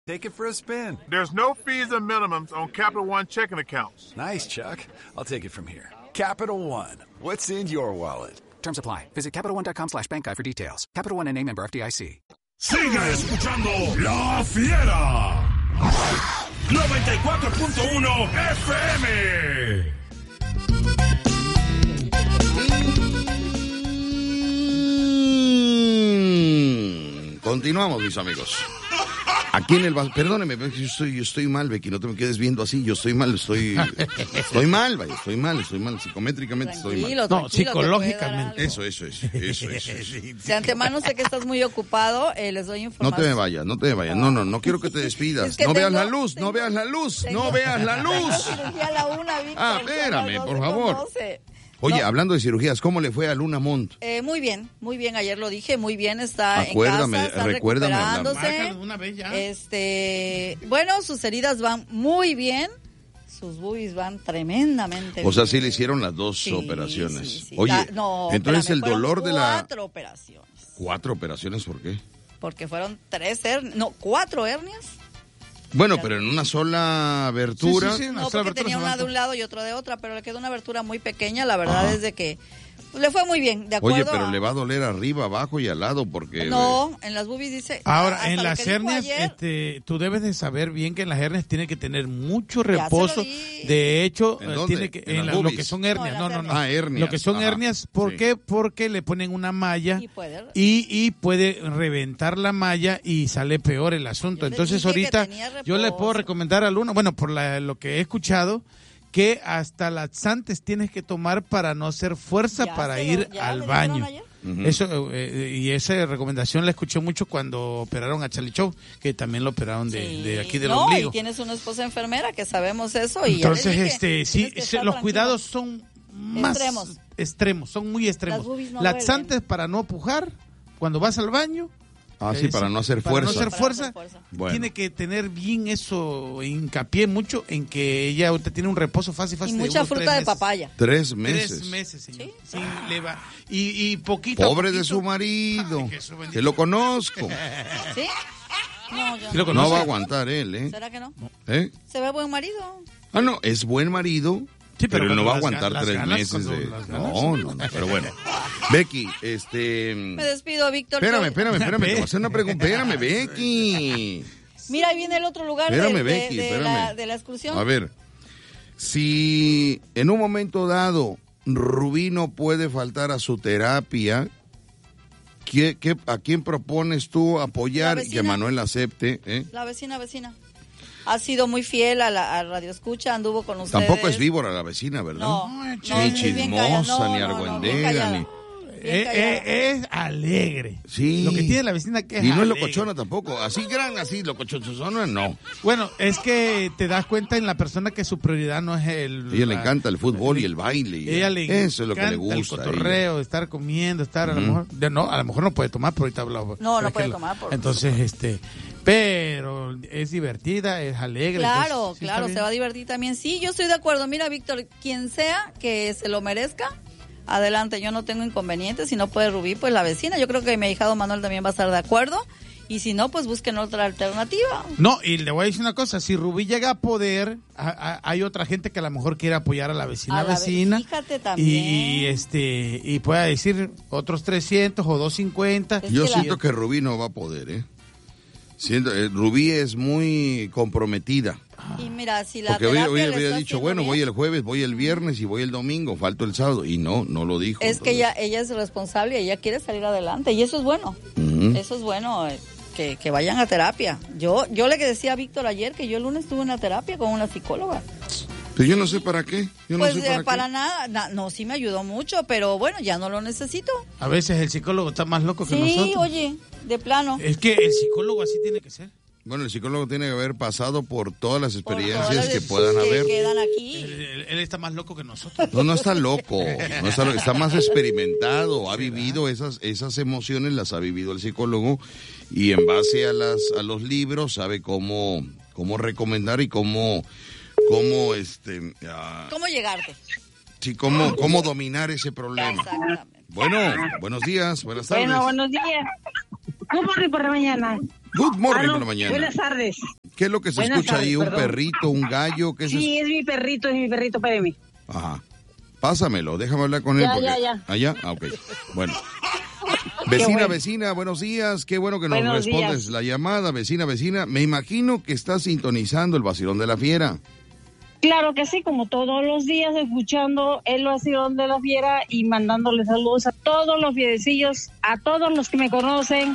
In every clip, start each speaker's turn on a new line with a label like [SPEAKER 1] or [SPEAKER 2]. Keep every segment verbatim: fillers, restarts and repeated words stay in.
[SPEAKER 1] Take it for a spin.
[SPEAKER 2] There's no fees and minimums on Capital One checking accounts.
[SPEAKER 1] Nice, Chuck. I'll take it from here. Capital One. What's in your wallet?
[SPEAKER 3] Terms apply. Visit CapitalOne.com slash bank guide for details. Capital One N A member F D I C.
[SPEAKER 4] Sigue escuchando La Fiera. noventa y cuatro punto uno F M.
[SPEAKER 5] Continuamos, mis amigos. Aquí en el... Perdóneme, yo estoy, yo estoy mal, Becky, no te me quedes viendo así, yo estoy mal, estoy... Estoy mal, vaya, estoy mal, estoy mal, psicométricamente estoy mal.
[SPEAKER 6] No, psicológicamente.
[SPEAKER 5] Eso, eso, eso, eso, eso, eso.
[SPEAKER 6] De antemano sé que estás muy ocupado, eh, les doy información.
[SPEAKER 5] No te me vayas, no te me vayas, no, no, no quiero que te despidas. Es que no tengo, veas la luz, tengo, no veas la luz, tengo, no veas la luz.
[SPEAKER 6] Tengo cirugía a la una, Víctor,
[SPEAKER 5] ah, espérame,
[SPEAKER 6] no
[SPEAKER 5] por favor.
[SPEAKER 6] Conoce.
[SPEAKER 5] Oye,
[SPEAKER 6] no.
[SPEAKER 5] hablando de cirugías, ¿cómo le fue a Luna Mont?
[SPEAKER 6] Eh, muy bien, muy bien, ayer lo dije, muy bien, está
[SPEAKER 5] Acuérdame,
[SPEAKER 6] en casa, está
[SPEAKER 5] recuérdame
[SPEAKER 6] recuperándose.
[SPEAKER 7] Una vez ya.
[SPEAKER 6] Este, bueno, sus heridas van muy bien, sus boobies van tremendamente bien.
[SPEAKER 5] O sea, sí le hicieron las dos
[SPEAKER 6] sí,
[SPEAKER 5] operaciones.
[SPEAKER 6] Sí, sí.
[SPEAKER 5] Oye,
[SPEAKER 6] la, no,
[SPEAKER 5] entonces el dolor de la...
[SPEAKER 6] Cuatro operaciones.
[SPEAKER 5] ¿Cuatro operaciones? ¿Por qué?
[SPEAKER 6] Porque fueron tres hernias, no, cuatro hernias.
[SPEAKER 5] Bueno, pero en una sola abertura.
[SPEAKER 6] Sí, sí, sí, no, porque tenía una de un lado y otra de otra, pero le quedó una abertura muy pequeña. La verdad Ajá. es de que le fue muy bien, ¿de acuerdo?
[SPEAKER 5] Oye, pero a... le va a doler arriba, abajo y al lado porque...
[SPEAKER 6] No, en las boobies dice...
[SPEAKER 7] Ahora, en las hernias, ayer, este, tú debes de saber bien que en las hernias tiene que tener mucho reposo. De hecho,
[SPEAKER 5] ¿En
[SPEAKER 7] tiene que...
[SPEAKER 5] ¿En,
[SPEAKER 7] en la, lo que son hernias, no, no, no. no.
[SPEAKER 5] Ah, hernias.
[SPEAKER 7] Lo que son Ajá. hernias, ¿por sí. qué? Porque le ponen una malla y puede, y, y puede reventar la malla y sale peor el asunto. Entonces, ahorita yo le puedo recomendar a Luna, bueno, por la, lo que he escuchado, que hasta laxantes tienes que tomar para no hacer fuerza ya para ir lo, al baño. Uh-huh. Eso eh, y esa recomendación la escuché mucho cuando operaron a Charlie Show, que también lo operaron de, sí. de aquí del
[SPEAKER 6] no,
[SPEAKER 7] ombligo.
[SPEAKER 6] Y tienes una esposa enfermera que sabemos eso y
[SPEAKER 7] entonces este sí los tranquilo. Cuidados son más extremos, extremos son muy extremos. No laxantes vuelven. Para no pujar cuando vas al baño.
[SPEAKER 5] Ah, sí, para no hacer
[SPEAKER 7] para
[SPEAKER 5] fuerza.
[SPEAKER 7] No hacer fuerza,
[SPEAKER 6] no hacer fuerza.
[SPEAKER 7] Bueno. Tiene que tener bien eso, hincapié mucho en que ella ahorita tiene un reposo fácil, fácil.
[SPEAKER 6] Y mucha
[SPEAKER 7] de
[SPEAKER 6] fruta de papaya.
[SPEAKER 5] Tres meses.
[SPEAKER 7] Tres meses, señor.
[SPEAKER 6] ¿Sí?
[SPEAKER 7] Sí, le va. Y, y poquito
[SPEAKER 5] Pobre
[SPEAKER 7] poquito.
[SPEAKER 5] de su marido, Ay, que lo conozco.
[SPEAKER 6] ¿Sí? No, yo
[SPEAKER 5] ¿Sí lo no va a aguantar él, ¿eh?
[SPEAKER 6] ¿Será que no?
[SPEAKER 5] ¿Eh?
[SPEAKER 6] Se ve buen marido.
[SPEAKER 5] Ah, no, es buen marido. Sí, pero, pero no va a aguantar
[SPEAKER 7] las
[SPEAKER 5] tres
[SPEAKER 7] ganas,
[SPEAKER 5] meses de...
[SPEAKER 7] No,
[SPEAKER 5] no, no, pero bueno. Becky, este...
[SPEAKER 6] Me despido, Víctor.
[SPEAKER 5] Espérame, espérame, espérame, te voy a hacer una pregunta. Espérame, Becky.
[SPEAKER 6] Mira, ahí viene el otro lugar
[SPEAKER 5] espérame,
[SPEAKER 6] de,
[SPEAKER 5] Becky,
[SPEAKER 6] de, de, la, de la excursión.
[SPEAKER 5] A ver, si en un momento dado Rubí no puede faltar a su terapia, ¿qué, qué, ¿a quién propones tú apoyar y que Manuel acepte? ¿eh?
[SPEAKER 6] La vecina, vecina. Ha sido muy fiel a la a Radio Escucha, anduvo con ustedes.
[SPEAKER 5] Tampoco es víbora la vecina, ¿verdad?
[SPEAKER 6] No,
[SPEAKER 5] no
[SPEAKER 6] ni
[SPEAKER 5] chismosa,
[SPEAKER 6] no,
[SPEAKER 5] ni argüendera,
[SPEAKER 6] no, no,
[SPEAKER 5] ni...
[SPEAKER 7] Eh, eh, es alegre.
[SPEAKER 5] Sí.
[SPEAKER 7] Lo que tiene la vecina que es
[SPEAKER 5] Y no
[SPEAKER 7] alegre.
[SPEAKER 5] es locochona tampoco. Así gran, así locochona, no.
[SPEAKER 7] Bueno, es que te das cuenta en la persona que su prioridad no es el...
[SPEAKER 5] A ella le encanta el fútbol y el baile. Y
[SPEAKER 7] ella le
[SPEAKER 5] eso es lo que le gusta.
[SPEAKER 7] El cotorreo, estar comiendo, estar uh-huh. a lo mejor... De, no, a lo mejor no puede tomar, pero ahorita hablamos.
[SPEAKER 6] No, no puede tomar. Por
[SPEAKER 7] entonces, este... Pero es divertida, es alegre.
[SPEAKER 6] Claro,
[SPEAKER 7] entonces, sí,
[SPEAKER 6] claro, se va a divertir también. Sí, yo estoy de acuerdo. Mira, Víctor, quien sea que se lo merezca, adelante, yo no tengo inconvenientes. Si no puede Rubí, pues la vecina. Yo creo que mi ahijado Manuel también va a estar de acuerdo. Y si no, pues busquen otra alternativa.
[SPEAKER 7] No, y le voy a decir una cosa. Si Rubí llega a poder, a, a, hay otra gente que a lo mejor quiere apoyar a la vecina
[SPEAKER 6] a la
[SPEAKER 7] vecina.
[SPEAKER 6] Ve- fíjate también.
[SPEAKER 7] Y, y, este, y pueda decir otros trescientos o doscientos cincuenta.
[SPEAKER 5] Es yo que siento la... que Rubí no va a poder, ¿eh? Siento, eh, Rubí es muy comprometida.
[SPEAKER 6] Y mira, si la
[SPEAKER 5] Porque hoy, hoy
[SPEAKER 6] terapia
[SPEAKER 5] había dicho, bueno,
[SPEAKER 6] bien,
[SPEAKER 5] voy el jueves, voy el viernes y voy el domingo, falto el sábado. Y no, no lo dijo.
[SPEAKER 6] Es
[SPEAKER 5] entonces.
[SPEAKER 6] que ella, ella es responsable y ella quiere salir adelante. Y eso es bueno. Uh-huh. Eso es bueno, eh, que, que vayan a terapia. Yo yo le decía a Víctor ayer que yo el lunes estuve en la terapia con una psicóloga.
[SPEAKER 5] Pero yo no sé para qué. Yo
[SPEAKER 6] pues
[SPEAKER 5] no sé para,
[SPEAKER 6] eh, para
[SPEAKER 5] qué.
[SPEAKER 6] nada. Na, no, sí me ayudó mucho, pero bueno, ya no lo necesito.
[SPEAKER 7] A veces el psicólogo está más loco que
[SPEAKER 6] sí,
[SPEAKER 7] nosotros.
[SPEAKER 6] Sí, oye, de plano.
[SPEAKER 7] Es que el psicólogo así tiene que ser.
[SPEAKER 5] Bueno, el psicólogo tiene que haber pasado por todas las experiencias
[SPEAKER 6] todas las
[SPEAKER 5] que puedan
[SPEAKER 6] que
[SPEAKER 5] haber.
[SPEAKER 6] Quedan aquí.
[SPEAKER 7] Él, él, él está más loco que nosotros.
[SPEAKER 5] No, no está loco. No está, loco, está más experimentado. Ha vivido esas esas emociones, las ha vivido el psicólogo y en base a las a los libros sabe cómo cómo recomendar y cómo cómo este uh,
[SPEAKER 6] cómo llegarte.
[SPEAKER 5] Sí, cómo cómo dominar ese problema.
[SPEAKER 6] Exactamente.
[SPEAKER 5] Bueno, buenos días, buenas tardes.
[SPEAKER 8] Bueno, buenos días. ¿Cómo voy por la mañana?
[SPEAKER 5] Good morning
[SPEAKER 8] ah, no,
[SPEAKER 5] por la mañana.
[SPEAKER 8] Buenas tardes.
[SPEAKER 5] ¿Qué es lo que se
[SPEAKER 8] Buenas
[SPEAKER 5] escucha
[SPEAKER 8] tardes,
[SPEAKER 5] ahí? ¿Un
[SPEAKER 8] perdón.
[SPEAKER 5] perrito, un gallo? ¿Qué es
[SPEAKER 8] Sí,
[SPEAKER 5] eso?
[SPEAKER 8] es mi perrito, es mi perrito, espérame.
[SPEAKER 5] Ajá. Pásamelo, déjame hablar con él.
[SPEAKER 8] Ya,
[SPEAKER 5] porque...
[SPEAKER 8] ya, ya.
[SPEAKER 5] ¿Allá? Ah, ok. Bueno. Vecina,
[SPEAKER 8] bueno.
[SPEAKER 5] vecina, buenos días. Qué bueno que nos
[SPEAKER 8] Buenos
[SPEAKER 5] respondes
[SPEAKER 8] días.
[SPEAKER 5] la llamada. Vecina, vecina. Me imagino que estás sintonizando el vacilón de la fiera.
[SPEAKER 8] Claro que sí, como todos los días, escuchando el vacilón de la fiera y mandándole saludos a todos los fierecillos, a todos los que me conocen.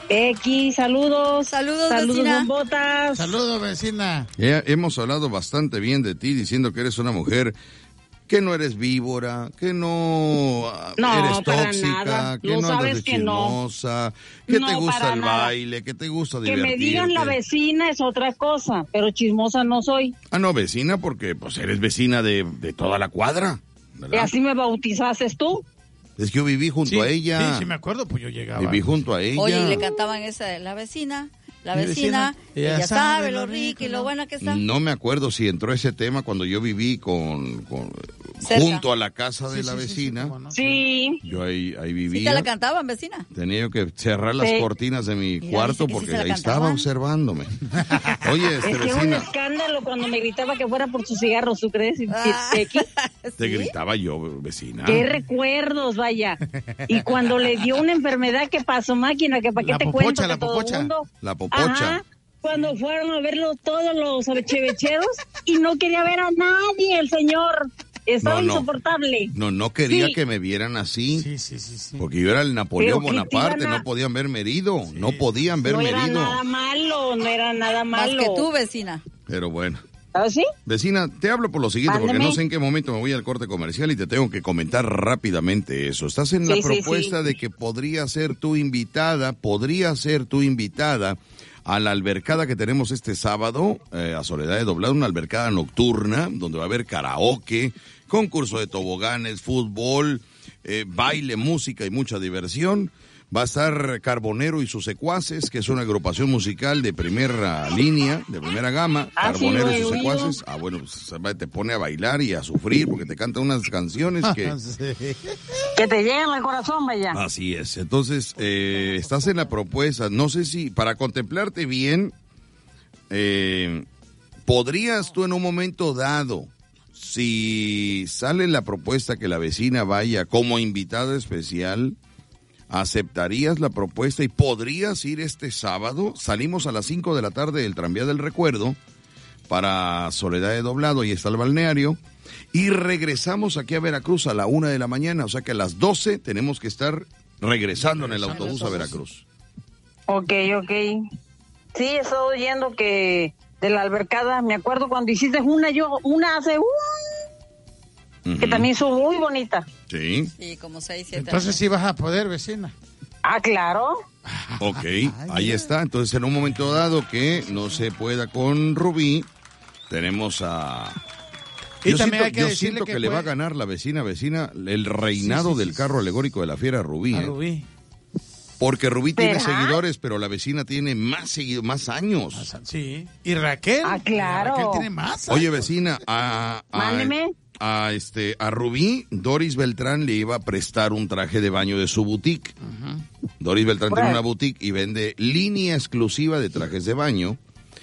[SPEAKER 8] X, saludos.
[SPEAKER 6] Saludos,
[SPEAKER 8] Saludos,
[SPEAKER 6] vecina.
[SPEAKER 8] bombotas.
[SPEAKER 7] Saludos, vecina.
[SPEAKER 5] Eh, hemos hablado bastante bien de ti, diciendo que eres una mujer que no eres víbora, que no,
[SPEAKER 8] No,
[SPEAKER 5] eres
[SPEAKER 8] para
[SPEAKER 5] tóxica,
[SPEAKER 8] nada.
[SPEAKER 5] que
[SPEAKER 8] Lo
[SPEAKER 5] no andas
[SPEAKER 8] sabes
[SPEAKER 5] de
[SPEAKER 8] que no.
[SPEAKER 5] chismosa, que
[SPEAKER 8] No,
[SPEAKER 5] te gusta
[SPEAKER 8] para
[SPEAKER 5] el
[SPEAKER 8] nada.
[SPEAKER 5] baile, que te gusta
[SPEAKER 8] Que
[SPEAKER 5] divertirte.
[SPEAKER 8] me digan la vecina es otra cosa, pero chismosa no soy.
[SPEAKER 5] Ah, no, vecina, porque pues eres vecina de, de toda la cuadra,
[SPEAKER 8] Y
[SPEAKER 5] ¿verdad?
[SPEAKER 8] así me bautizaste tú.
[SPEAKER 5] Es que yo viví junto
[SPEAKER 7] Sí,
[SPEAKER 5] a ella.
[SPEAKER 7] Sí, sí me acuerdo, pues yo llegaba.
[SPEAKER 5] Viví junto a ella.
[SPEAKER 6] Oye, y le cantaban esa de la vecina, la
[SPEAKER 7] Mi
[SPEAKER 6] vecina,
[SPEAKER 7] vecina,
[SPEAKER 6] ella,
[SPEAKER 7] ella
[SPEAKER 6] sabe
[SPEAKER 7] sabe
[SPEAKER 6] lo
[SPEAKER 7] lo
[SPEAKER 6] rica
[SPEAKER 7] rico,
[SPEAKER 6] y lo
[SPEAKER 7] ¿no?
[SPEAKER 6] buena que está.
[SPEAKER 5] No me acuerdo si entró ese tema cuando yo viví con, con
[SPEAKER 6] Cerca.
[SPEAKER 5] junto a la casa de
[SPEAKER 7] Sí,
[SPEAKER 5] la
[SPEAKER 7] sí, sí, sí,
[SPEAKER 5] vecina.
[SPEAKER 7] cómo no.
[SPEAKER 8] Sí.
[SPEAKER 5] Yo ahí, ahí
[SPEAKER 6] Sí
[SPEAKER 5] vivía.
[SPEAKER 6] te la cantaban, vecina.
[SPEAKER 5] Tenía yo que cerrar las
[SPEAKER 8] Sí.
[SPEAKER 5] cortinas de mi
[SPEAKER 6] Mira,
[SPEAKER 5] cuarto
[SPEAKER 6] dice que sí
[SPEAKER 5] porque
[SPEAKER 6] se la
[SPEAKER 5] ahí
[SPEAKER 6] cantaban.
[SPEAKER 5] estaba observándome. Oye, este
[SPEAKER 8] Es que un
[SPEAKER 5] vecina,
[SPEAKER 8] escándalo cuando me gritaba que fuera por sus cigarros, ¿tú crees?
[SPEAKER 6] Ah,
[SPEAKER 8] X?
[SPEAKER 5] te
[SPEAKER 6] ¿sí?
[SPEAKER 5] gritaba yo, vecina.
[SPEAKER 8] Qué recuerdos, vaya. Y cuando le dio una enfermedad que pasó máquina, que para qué
[SPEAKER 7] La
[SPEAKER 8] te
[SPEAKER 7] popocha,
[SPEAKER 8] cuento
[SPEAKER 7] la
[SPEAKER 8] que todo
[SPEAKER 7] popocha.
[SPEAKER 8] el mundo.
[SPEAKER 5] La popocha.
[SPEAKER 8] Ajá, cuando fueron a verlo todos los chevecheros y no quería ver a nadie, el señor. Estaba
[SPEAKER 5] No, no.
[SPEAKER 8] insoportable.
[SPEAKER 5] No, no quería
[SPEAKER 8] Sí.
[SPEAKER 5] que me vieran así.
[SPEAKER 7] Sí, sí, sí, sí.
[SPEAKER 5] Porque yo era el Napoleón
[SPEAKER 8] Pero ¿qué te
[SPEAKER 5] Bonaparte,
[SPEAKER 8] iban a-
[SPEAKER 5] no podían verme herido, no podían verme
[SPEAKER 8] No era
[SPEAKER 5] herido.
[SPEAKER 8] nada malo, no era nada
[SPEAKER 6] Más
[SPEAKER 8] malo.
[SPEAKER 6] que tú, vecina.
[SPEAKER 5] Pero bueno.
[SPEAKER 8] ¿Ah, sí?
[SPEAKER 5] Vecina, te hablo por lo siguiente, porque
[SPEAKER 8] Mándeme.
[SPEAKER 5] no sé en qué momento me voy al corte comercial y te tengo que comentar rápidamente eso. Estás en la
[SPEAKER 8] Sí, sí,
[SPEAKER 5] propuesta
[SPEAKER 8] sí.
[SPEAKER 5] de que podría ser tu invitada, podría ser tu invitada a la albercada que tenemos este sábado, eh, a Soledad de Doblado, una albercada nocturna, donde va a haber karaoke, concurso de toboganes, fútbol, eh, baile, música y mucha diversión. Va a estar Carbonero y sus secuaces, que es una agrupación musical de primera línea, de primera gama.
[SPEAKER 8] Ah, sí,
[SPEAKER 5] Carbonero
[SPEAKER 8] lo
[SPEAKER 5] y
[SPEAKER 8] he
[SPEAKER 5] sus
[SPEAKER 8] oído.
[SPEAKER 5] secuaces. Ah, bueno, pues, te pone a bailar y a sufrir porque te canta unas canciones que...
[SPEAKER 7] Sí.
[SPEAKER 8] Que te llegan al corazón, vaya.
[SPEAKER 5] Así es. Entonces, eh, estás en la propuesta. No sé si, para contemplarte bien, eh, podrías tú en un momento dado, si sale la propuesta que la vecina vaya como invitada especial, ¿aceptarías la propuesta y podrías ir este sábado? Salimos a las cinco de la tarde del tranvía del recuerdo para Soledad de Doblado y está el balneario. Y regresamos aquí a Veracruz a la una de la mañana, o sea que a las doce tenemos que estar regresando en el autobús a Veracruz.
[SPEAKER 8] Ok, ok. Sí, he estado oyendo que de la albercada, me acuerdo cuando hiciste una, yo, una hace, uh,
[SPEAKER 5] Ujú.
[SPEAKER 8] que también hizo muy bonita.
[SPEAKER 5] Sí,
[SPEAKER 6] Sí, como seis, siete
[SPEAKER 7] Entonces
[SPEAKER 6] años.
[SPEAKER 7] sí vas a poder, vecina.
[SPEAKER 8] Ah, claro.
[SPEAKER 5] ok, ahí está. Entonces en un momento dado que no se pueda con Rubí, tenemos a...
[SPEAKER 7] Y
[SPEAKER 5] yo
[SPEAKER 7] también
[SPEAKER 5] siento,
[SPEAKER 7] hay que
[SPEAKER 5] yo
[SPEAKER 7] decirle
[SPEAKER 5] siento que,
[SPEAKER 7] que
[SPEAKER 5] le va a
[SPEAKER 7] puede-
[SPEAKER 5] ganar la vecina, vecina, el reinado
[SPEAKER 7] Sí, sí, sí,
[SPEAKER 5] del carro alegórico de la fiera Rubí.
[SPEAKER 7] A
[SPEAKER 5] ¿eh?
[SPEAKER 7] Rubí.
[SPEAKER 5] Porque Rubí tiene
[SPEAKER 8] ¿Será?
[SPEAKER 5] seguidores, pero la vecina tiene más seguido, más años.
[SPEAKER 7] Sí. ¿Y Raquel?
[SPEAKER 8] Ah, claro.
[SPEAKER 7] Raquel tiene más.
[SPEAKER 5] Oye,
[SPEAKER 7] años.
[SPEAKER 5] vecina, a, a,
[SPEAKER 8] Mándeme.
[SPEAKER 5] a, este, a Rubí, Doris Beltrán le iba a prestar un traje de baño de su boutique. Doris Beltrán tiene una boutique y vende línea exclusiva de trajes de baño.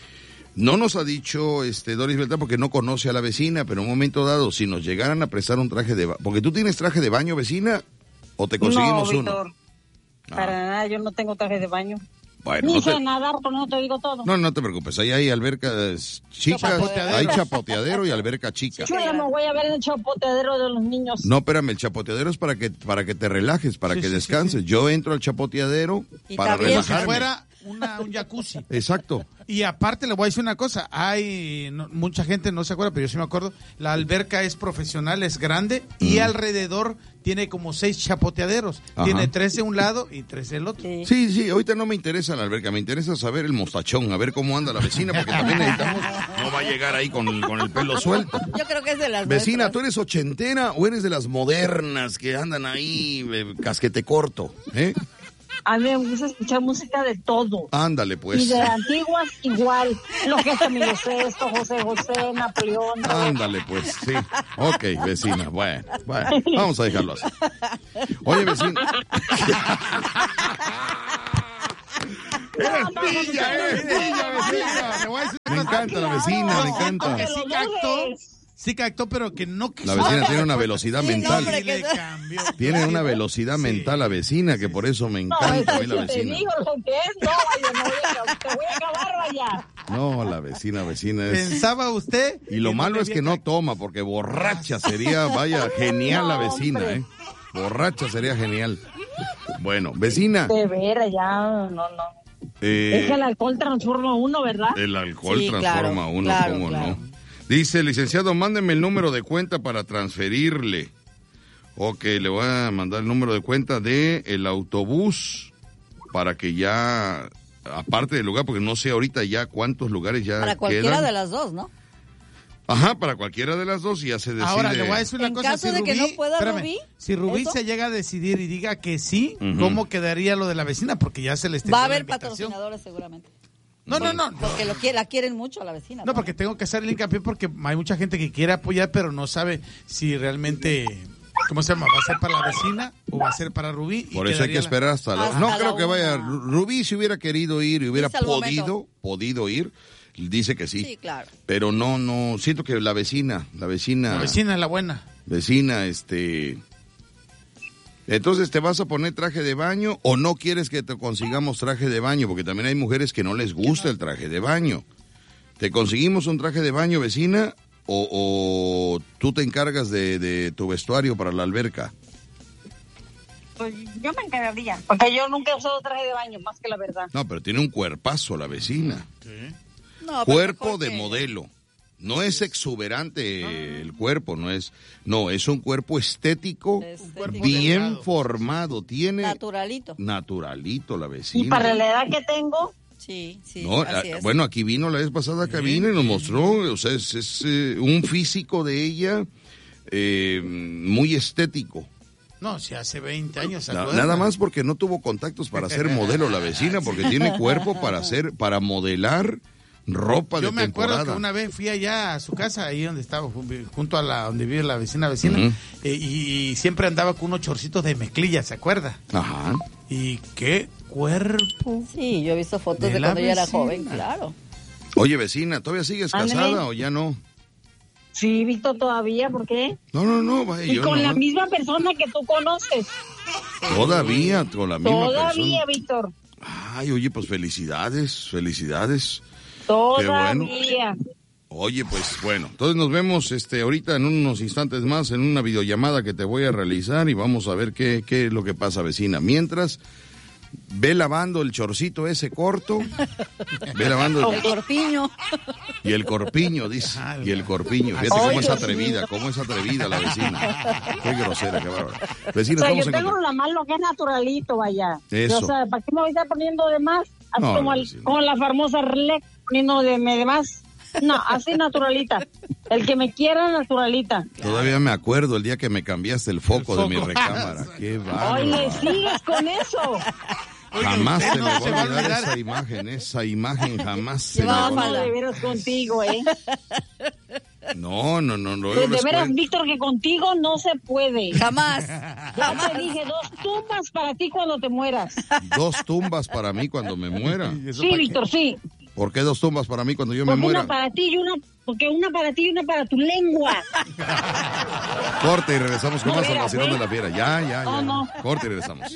[SPEAKER 5] No nos ha dicho este Doris Beltrán porque no conoce a la vecina, pero en un momento dado, si nos llegaran a prestar un traje de baño, porque tú tienes traje de baño, vecina, o te conseguimos
[SPEAKER 8] no,
[SPEAKER 5] uno.
[SPEAKER 8] Víctor, para nada, yo no tengo traje de baño.
[SPEAKER 5] Bueno,
[SPEAKER 8] Ni
[SPEAKER 5] no
[SPEAKER 8] sé
[SPEAKER 5] te,
[SPEAKER 8] nadar, pero no te digo todo.
[SPEAKER 5] no, no te preocupes, ahí hay albercas chicas,
[SPEAKER 6] Chapoteadero.
[SPEAKER 5] hay chapoteadero y alberca chica.
[SPEAKER 8] Chula, me voy a ver en el chapoteadero de los niños.
[SPEAKER 5] No, espérame, el chapoteadero es para que para que te relajes, para
[SPEAKER 7] Sí,
[SPEAKER 5] que
[SPEAKER 7] sí, sí,
[SPEAKER 5] descanses.
[SPEAKER 7] sí.
[SPEAKER 5] Yo entro al chapoteadero
[SPEAKER 6] Y
[SPEAKER 5] para
[SPEAKER 6] también
[SPEAKER 7] Como si
[SPEAKER 5] relajarme.
[SPEAKER 7] fuera una, un jacuzzi.
[SPEAKER 5] Exacto.
[SPEAKER 7] Y aparte le voy a decir una cosa, hay no- mucha gente no se acuerda, pero yo sí me acuerdo, la alberca es profesional, es grande y alrededor tiene como seis chapoteaderos.
[SPEAKER 5] Ajá.
[SPEAKER 7] Tiene tres de un lado y tres del otro.
[SPEAKER 6] Sí.
[SPEAKER 5] Sí, sí, ahorita no me interesa la alberca, me interesa saber el mostachón, a ver cómo anda la vecina, porque también necesitamos, no va a llegar ahí con, con el pelo suelto.
[SPEAKER 6] Yo creo que es de las
[SPEAKER 5] Vecina,
[SPEAKER 6] nuestras.
[SPEAKER 5] ¿tú eres ochentera o eres de las modernas que andan ahí eh, casquete corto? ¿Eh?
[SPEAKER 8] A mí me gusta escuchar música de todo.
[SPEAKER 5] Ándale,
[SPEAKER 8] Y
[SPEAKER 5] pues.
[SPEAKER 8] de antiguas igual. Los que Camilo Sesto, José José, Napoleón.
[SPEAKER 5] Ándale, pues, sí. Ok, vecina, bueno, bueno, vamos a dejarlo así. Oye, vecina. pilla, eres pilla, vecina. Me encanta la vecina, me encanta.
[SPEAKER 7] Sí captó, sí captó, pero que no quiso.
[SPEAKER 5] La vecina tiene una velocidad mental.
[SPEAKER 6] hombre, que-
[SPEAKER 5] Tiene una velocidad mental la vecina, que por eso me
[SPEAKER 8] No,
[SPEAKER 5] encanta a mí
[SPEAKER 8] eso
[SPEAKER 5] la
[SPEAKER 8] sí te
[SPEAKER 5] vecina.
[SPEAKER 8] digo lo que es, no, vaya, no voy a, te voy a acabar, vaya.
[SPEAKER 5] No, la vecina, vecina es...
[SPEAKER 7] Pensaba usted.
[SPEAKER 5] Y lo
[SPEAKER 7] que
[SPEAKER 5] malo
[SPEAKER 7] no
[SPEAKER 5] es que no toma, porque borracha sería, vaya, genial la vecina, ¿eh? Borracha sería genial. Bueno, vecina.
[SPEAKER 8] De veras, ya, no, no.
[SPEAKER 5] eh,
[SPEAKER 8] Es que el alcohol transforma a uno, ¿verdad?
[SPEAKER 5] el alcohol
[SPEAKER 6] Sí,
[SPEAKER 5] transforma
[SPEAKER 6] claro,
[SPEAKER 5] a uno,
[SPEAKER 6] claro,
[SPEAKER 5] ¿cómo
[SPEAKER 6] claro.
[SPEAKER 5] no? Dice, licenciado, mándeme el número de cuenta para transferirle. Ok, le voy a mandar el número de cuenta de el autobús para que ya, aparte del lugar, porque no sé ahorita ya cuántos lugares ya
[SPEAKER 6] Para cualquiera
[SPEAKER 5] quedan.
[SPEAKER 6] de las dos, ¿no?
[SPEAKER 5] Ajá, para cualquiera de las dos y ya se decide.
[SPEAKER 7] Ahora le voy a decir una
[SPEAKER 6] En
[SPEAKER 7] cosa.
[SPEAKER 6] caso
[SPEAKER 7] si
[SPEAKER 6] de que
[SPEAKER 7] Rubí-
[SPEAKER 6] no pueda
[SPEAKER 7] espérame,
[SPEAKER 6] Rubí,
[SPEAKER 7] si Rubí
[SPEAKER 6] ¿eso?
[SPEAKER 7] se llega a decidir y diga que sí,
[SPEAKER 5] Ujú.
[SPEAKER 7] ¿cómo quedaría lo de la vecina? Porque ya se le extendió
[SPEAKER 6] Va a
[SPEAKER 7] la
[SPEAKER 6] haber
[SPEAKER 7] invitación.
[SPEAKER 6] patrocinadores seguramente.
[SPEAKER 7] No, no, no.
[SPEAKER 6] Porque lo quiere, la quieren mucho a la vecina.
[SPEAKER 7] No, porque tengo que hacer el hincapié porque hay mucha gente que quiere apoyar, pero no sabe si realmente, ¿cómo se llama? ¿Va a ser para la vecina o va a ser para Rubí? Y
[SPEAKER 5] Por eso hay que
[SPEAKER 7] quedaría la-
[SPEAKER 5] esperar hasta la...
[SPEAKER 6] Hasta
[SPEAKER 5] No
[SPEAKER 6] la
[SPEAKER 5] creo que vaya...
[SPEAKER 6] una.
[SPEAKER 5] Rubí si hubiera querido ir y hubiera
[SPEAKER 6] Dice al
[SPEAKER 5] podido,
[SPEAKER 6] momento.
[SPEAKER 5] podido ir, dice que sí.
[SPEAKER 6] Sí, claro.
[SPEAKER 5] Pero no, no, siento que la vecina, la vecina...
[SPEAKER 7] La vecina es la buena.
[SPEAKER 5] Vecina, este... Entonces, ¿te vas a poner traje de baño o no quieres que te consigamos traje de baño? Porque también hay mujeres que no les gusta el traje de baño. ¿Te conseguimos un traje de baño, vecina? ¿O, o tú te encargas de, de tu vestuario para la alberca?
[SPEAKER 8] Pues yo me encargaría. Porque yo nunca he usado traje de baño, más que la verdad.
[SPEAKER 5] No, pero tiene un cuerpazo la vecina.
[SPEAKER 6] No, pero
[SPEAKER 5] Cuerpo
[SPEAKER 6] mejor
[SPEAKER 5] de
[SPEAKER 6] que-
[SPEAKER 5] modelo. No es exuberante el cuerpo, no es, no, es un cuerpo estético,
[SPEAKER 6] Estético.
[SPEAKER 5] bien
[SPEAKER 7] delgado.
[SPEAKER 5] formado, tiene
[SPEAKER 6] Naturalito.
[SPEAKER 5] naturalito la vecina.
[SPEAKER 8] Y para la edad que tengo,
[SPEAKER 6] Sí, sí,
[SPEAKER 5] No,
[SPEAKER 6] así
[SPEAKER 5] ah,
[SPEAKER 6] es.
[SPEAKER 5] bueno, aquí vino la vez pasada a cabina y nos mostró, o sea, es, es, eh, un físico de ella eh, muy estético.
[SPEAKER 7] No, si hace veinte años. ¿se
[SPEAKER 5] Na-
[SPEAKER 7] acuerdan?
[SPEAKER 5] nada más porque no tuvo contactos para ser modelo la vecina, porque tiene cuerpo para hacer, para modelar ropa
[SPEAKER 7] Yo
[SPEAKER 5] de
[SPEAKER 7] me acuerdo
[SPEAKER 5] temporada.
[SPEAKER 7] que una vez fui allá a su casa, ahí donde estaba, ju- junto a la donde vive la vecina vecina,
[SPEAKER 5] Ujú.
[SPEAKER 7] eh, y, y siempre andaba con unos chorcitos de mezclilla, ¿se acuerda?
[SPEAKER 5] Ajá.
[SPEAKER 7] Y qué cuerpo.
[SPEAKER 6] Sí, yo he visto fotos
[SPEAKER 7] De
[SPEAKER 6] de,
[SPEAKER 7] la
[SPEAKER 6] cuando ella era
[SPEAKER 7] vecina.
[SPEAKER 6] joven, claro.
[SPEAKER 5] Oye, vecina, ¿todavía sigues
[SPEAKER 8] Ándale.
[SPEAKER 5] casada o ya no?
[SPEAKER 8] sí, Víctor, todavía, ¿por qué?
[SPEAKER 5] No, no, no, vaya,
[SPEAKER 8] Y
[SPEAKER 5] yo
[SPEAKER 8] con
[SPEAKER 5] no.
[SPEAKER 8] la misma persona que tú conoces.
[SPEAKER 5] Todavía, con la misma
[SPEAKER 8] Todavía,
[SPEAKER 5] persona.
[SPEAKER 8] Víctor.
[SPEAKER 5] Ay, oye, pues felicidades, felicidades. bueno.
[SPEAKER 8] Todavía.
[SPEAKER 5] Oye, pues bueno, entonces nos vemos este ahorita en unos instantes más en una videollamada que te voy a realizar y vamos a ver qué, qué es lo que pasa, vecina. Mientras, ve lavando el chorcito ese corto, ve lavando
[SPEAKER 6] El
[SPEAKER 5] el,
[SPEAKER 6] corpiño.
[SPEAKER 5] y el corpiño, dice, y el corpiño. Fíjate
[SPEAKER 8] Ay,
[SPEAKER 5] cómo es
[SPEAKER 8] Dios
[SPEAKER 5] atrevida, cómo es atrevida la vecina. Qué grosera, qué bárbara.
[SPEAKER 8] O
[SPEAKER 5] Vecina,
[SPEAKER 8] sea,
[SPEAKER 5] estamos
[SPEAKER 8] yo
[SPEAKER 5] en
[SPEAKER 8] tengo
[SPEAKER 5] contacto.
[SPEAKER 8] la mano que es naturalito, vaya.
[SPEAKER 5] Eso.
[SPEAKER 8] O sea, ¿para qué me voy a estar poniendo de más? Así
[SPEAKER 5] No,
[SPEAKER 8] como,
[SPEAKER 5] no,
[SPEAKER 8] el-
[SPEAKER 5] sí, no.
[SPEAKER 8] como la famosa Relec, poniendo de, de más. No, así naturalita. El que me quiera, naturalita.
[SPEAKER 5] Todavía me acuerdo el día que me cambiaste el foco, de mi
[SPEAKER 7] foco.
[SPEAKER 5] recámara. Qué
[SPEAKER 8] Oye,
[SPEAKER 5] bárbaro.
[SPEAKER 8] sigues con eso.
[SPEAKER 5] Jamás
[SPEAKER 7] usted
[SPEAKER 5] se
[SPEAKER 7] no
[SPEAKER 5] me va
[SPEAKER 7] se
[SPEAKER 5] a
[SPEAKER 7] va a
[SPEAKER 5] olvidar
[SPEAKER 7] olvidar.
[SPEAKER 5] esa imagen, esa imagen jamás se me va a
[SPEAKER 6] Llevaba
[SPEAKER 8] No,
[SPEAKER 5] olvidar.
[SPEAKER 8] de veras contigo, ¿eh?
[SPEAKER 5] No, no, no, no.
[SPEAKER 8] Pues de veras, Víctor, que contigo no se puede.
[SPEAKER 6] Jamás.
[SPEAKER 8] Ya te dije, dos tumbas para ti cuando te mueras.
[SPEAKER 5] Dos tumbas para mí cuando me muera.
[SPEAKER 7] ¿Eso
[SPEAKER 8] Sí,
[SPEAKER 7] pa' qué?
[SPEAKER 8] Víctor, sí.
[SPEAKER 5] ¿Por qué dos tumbas para mí cuando yo me
[SPEAKER 8] Porque
[SPEAKER 5] muera?
[SPEAKER 8] una para ti y una, porque una para ti y una para tu lengua.
[SPEAKER 5] Corte y regresamos con
[SPEAKER 8] No,
[SPEAKER 5] más al
[SPEAKER 8] mira,
[SPEAKER 5] vacilón
[SPEAKER 8] ¿eh?
[SPEAKER 5] de la fiera. Ya, ya, ya.
[SPEAKER 8] No, no.
[SPEAKER 5] Corte y regresamos.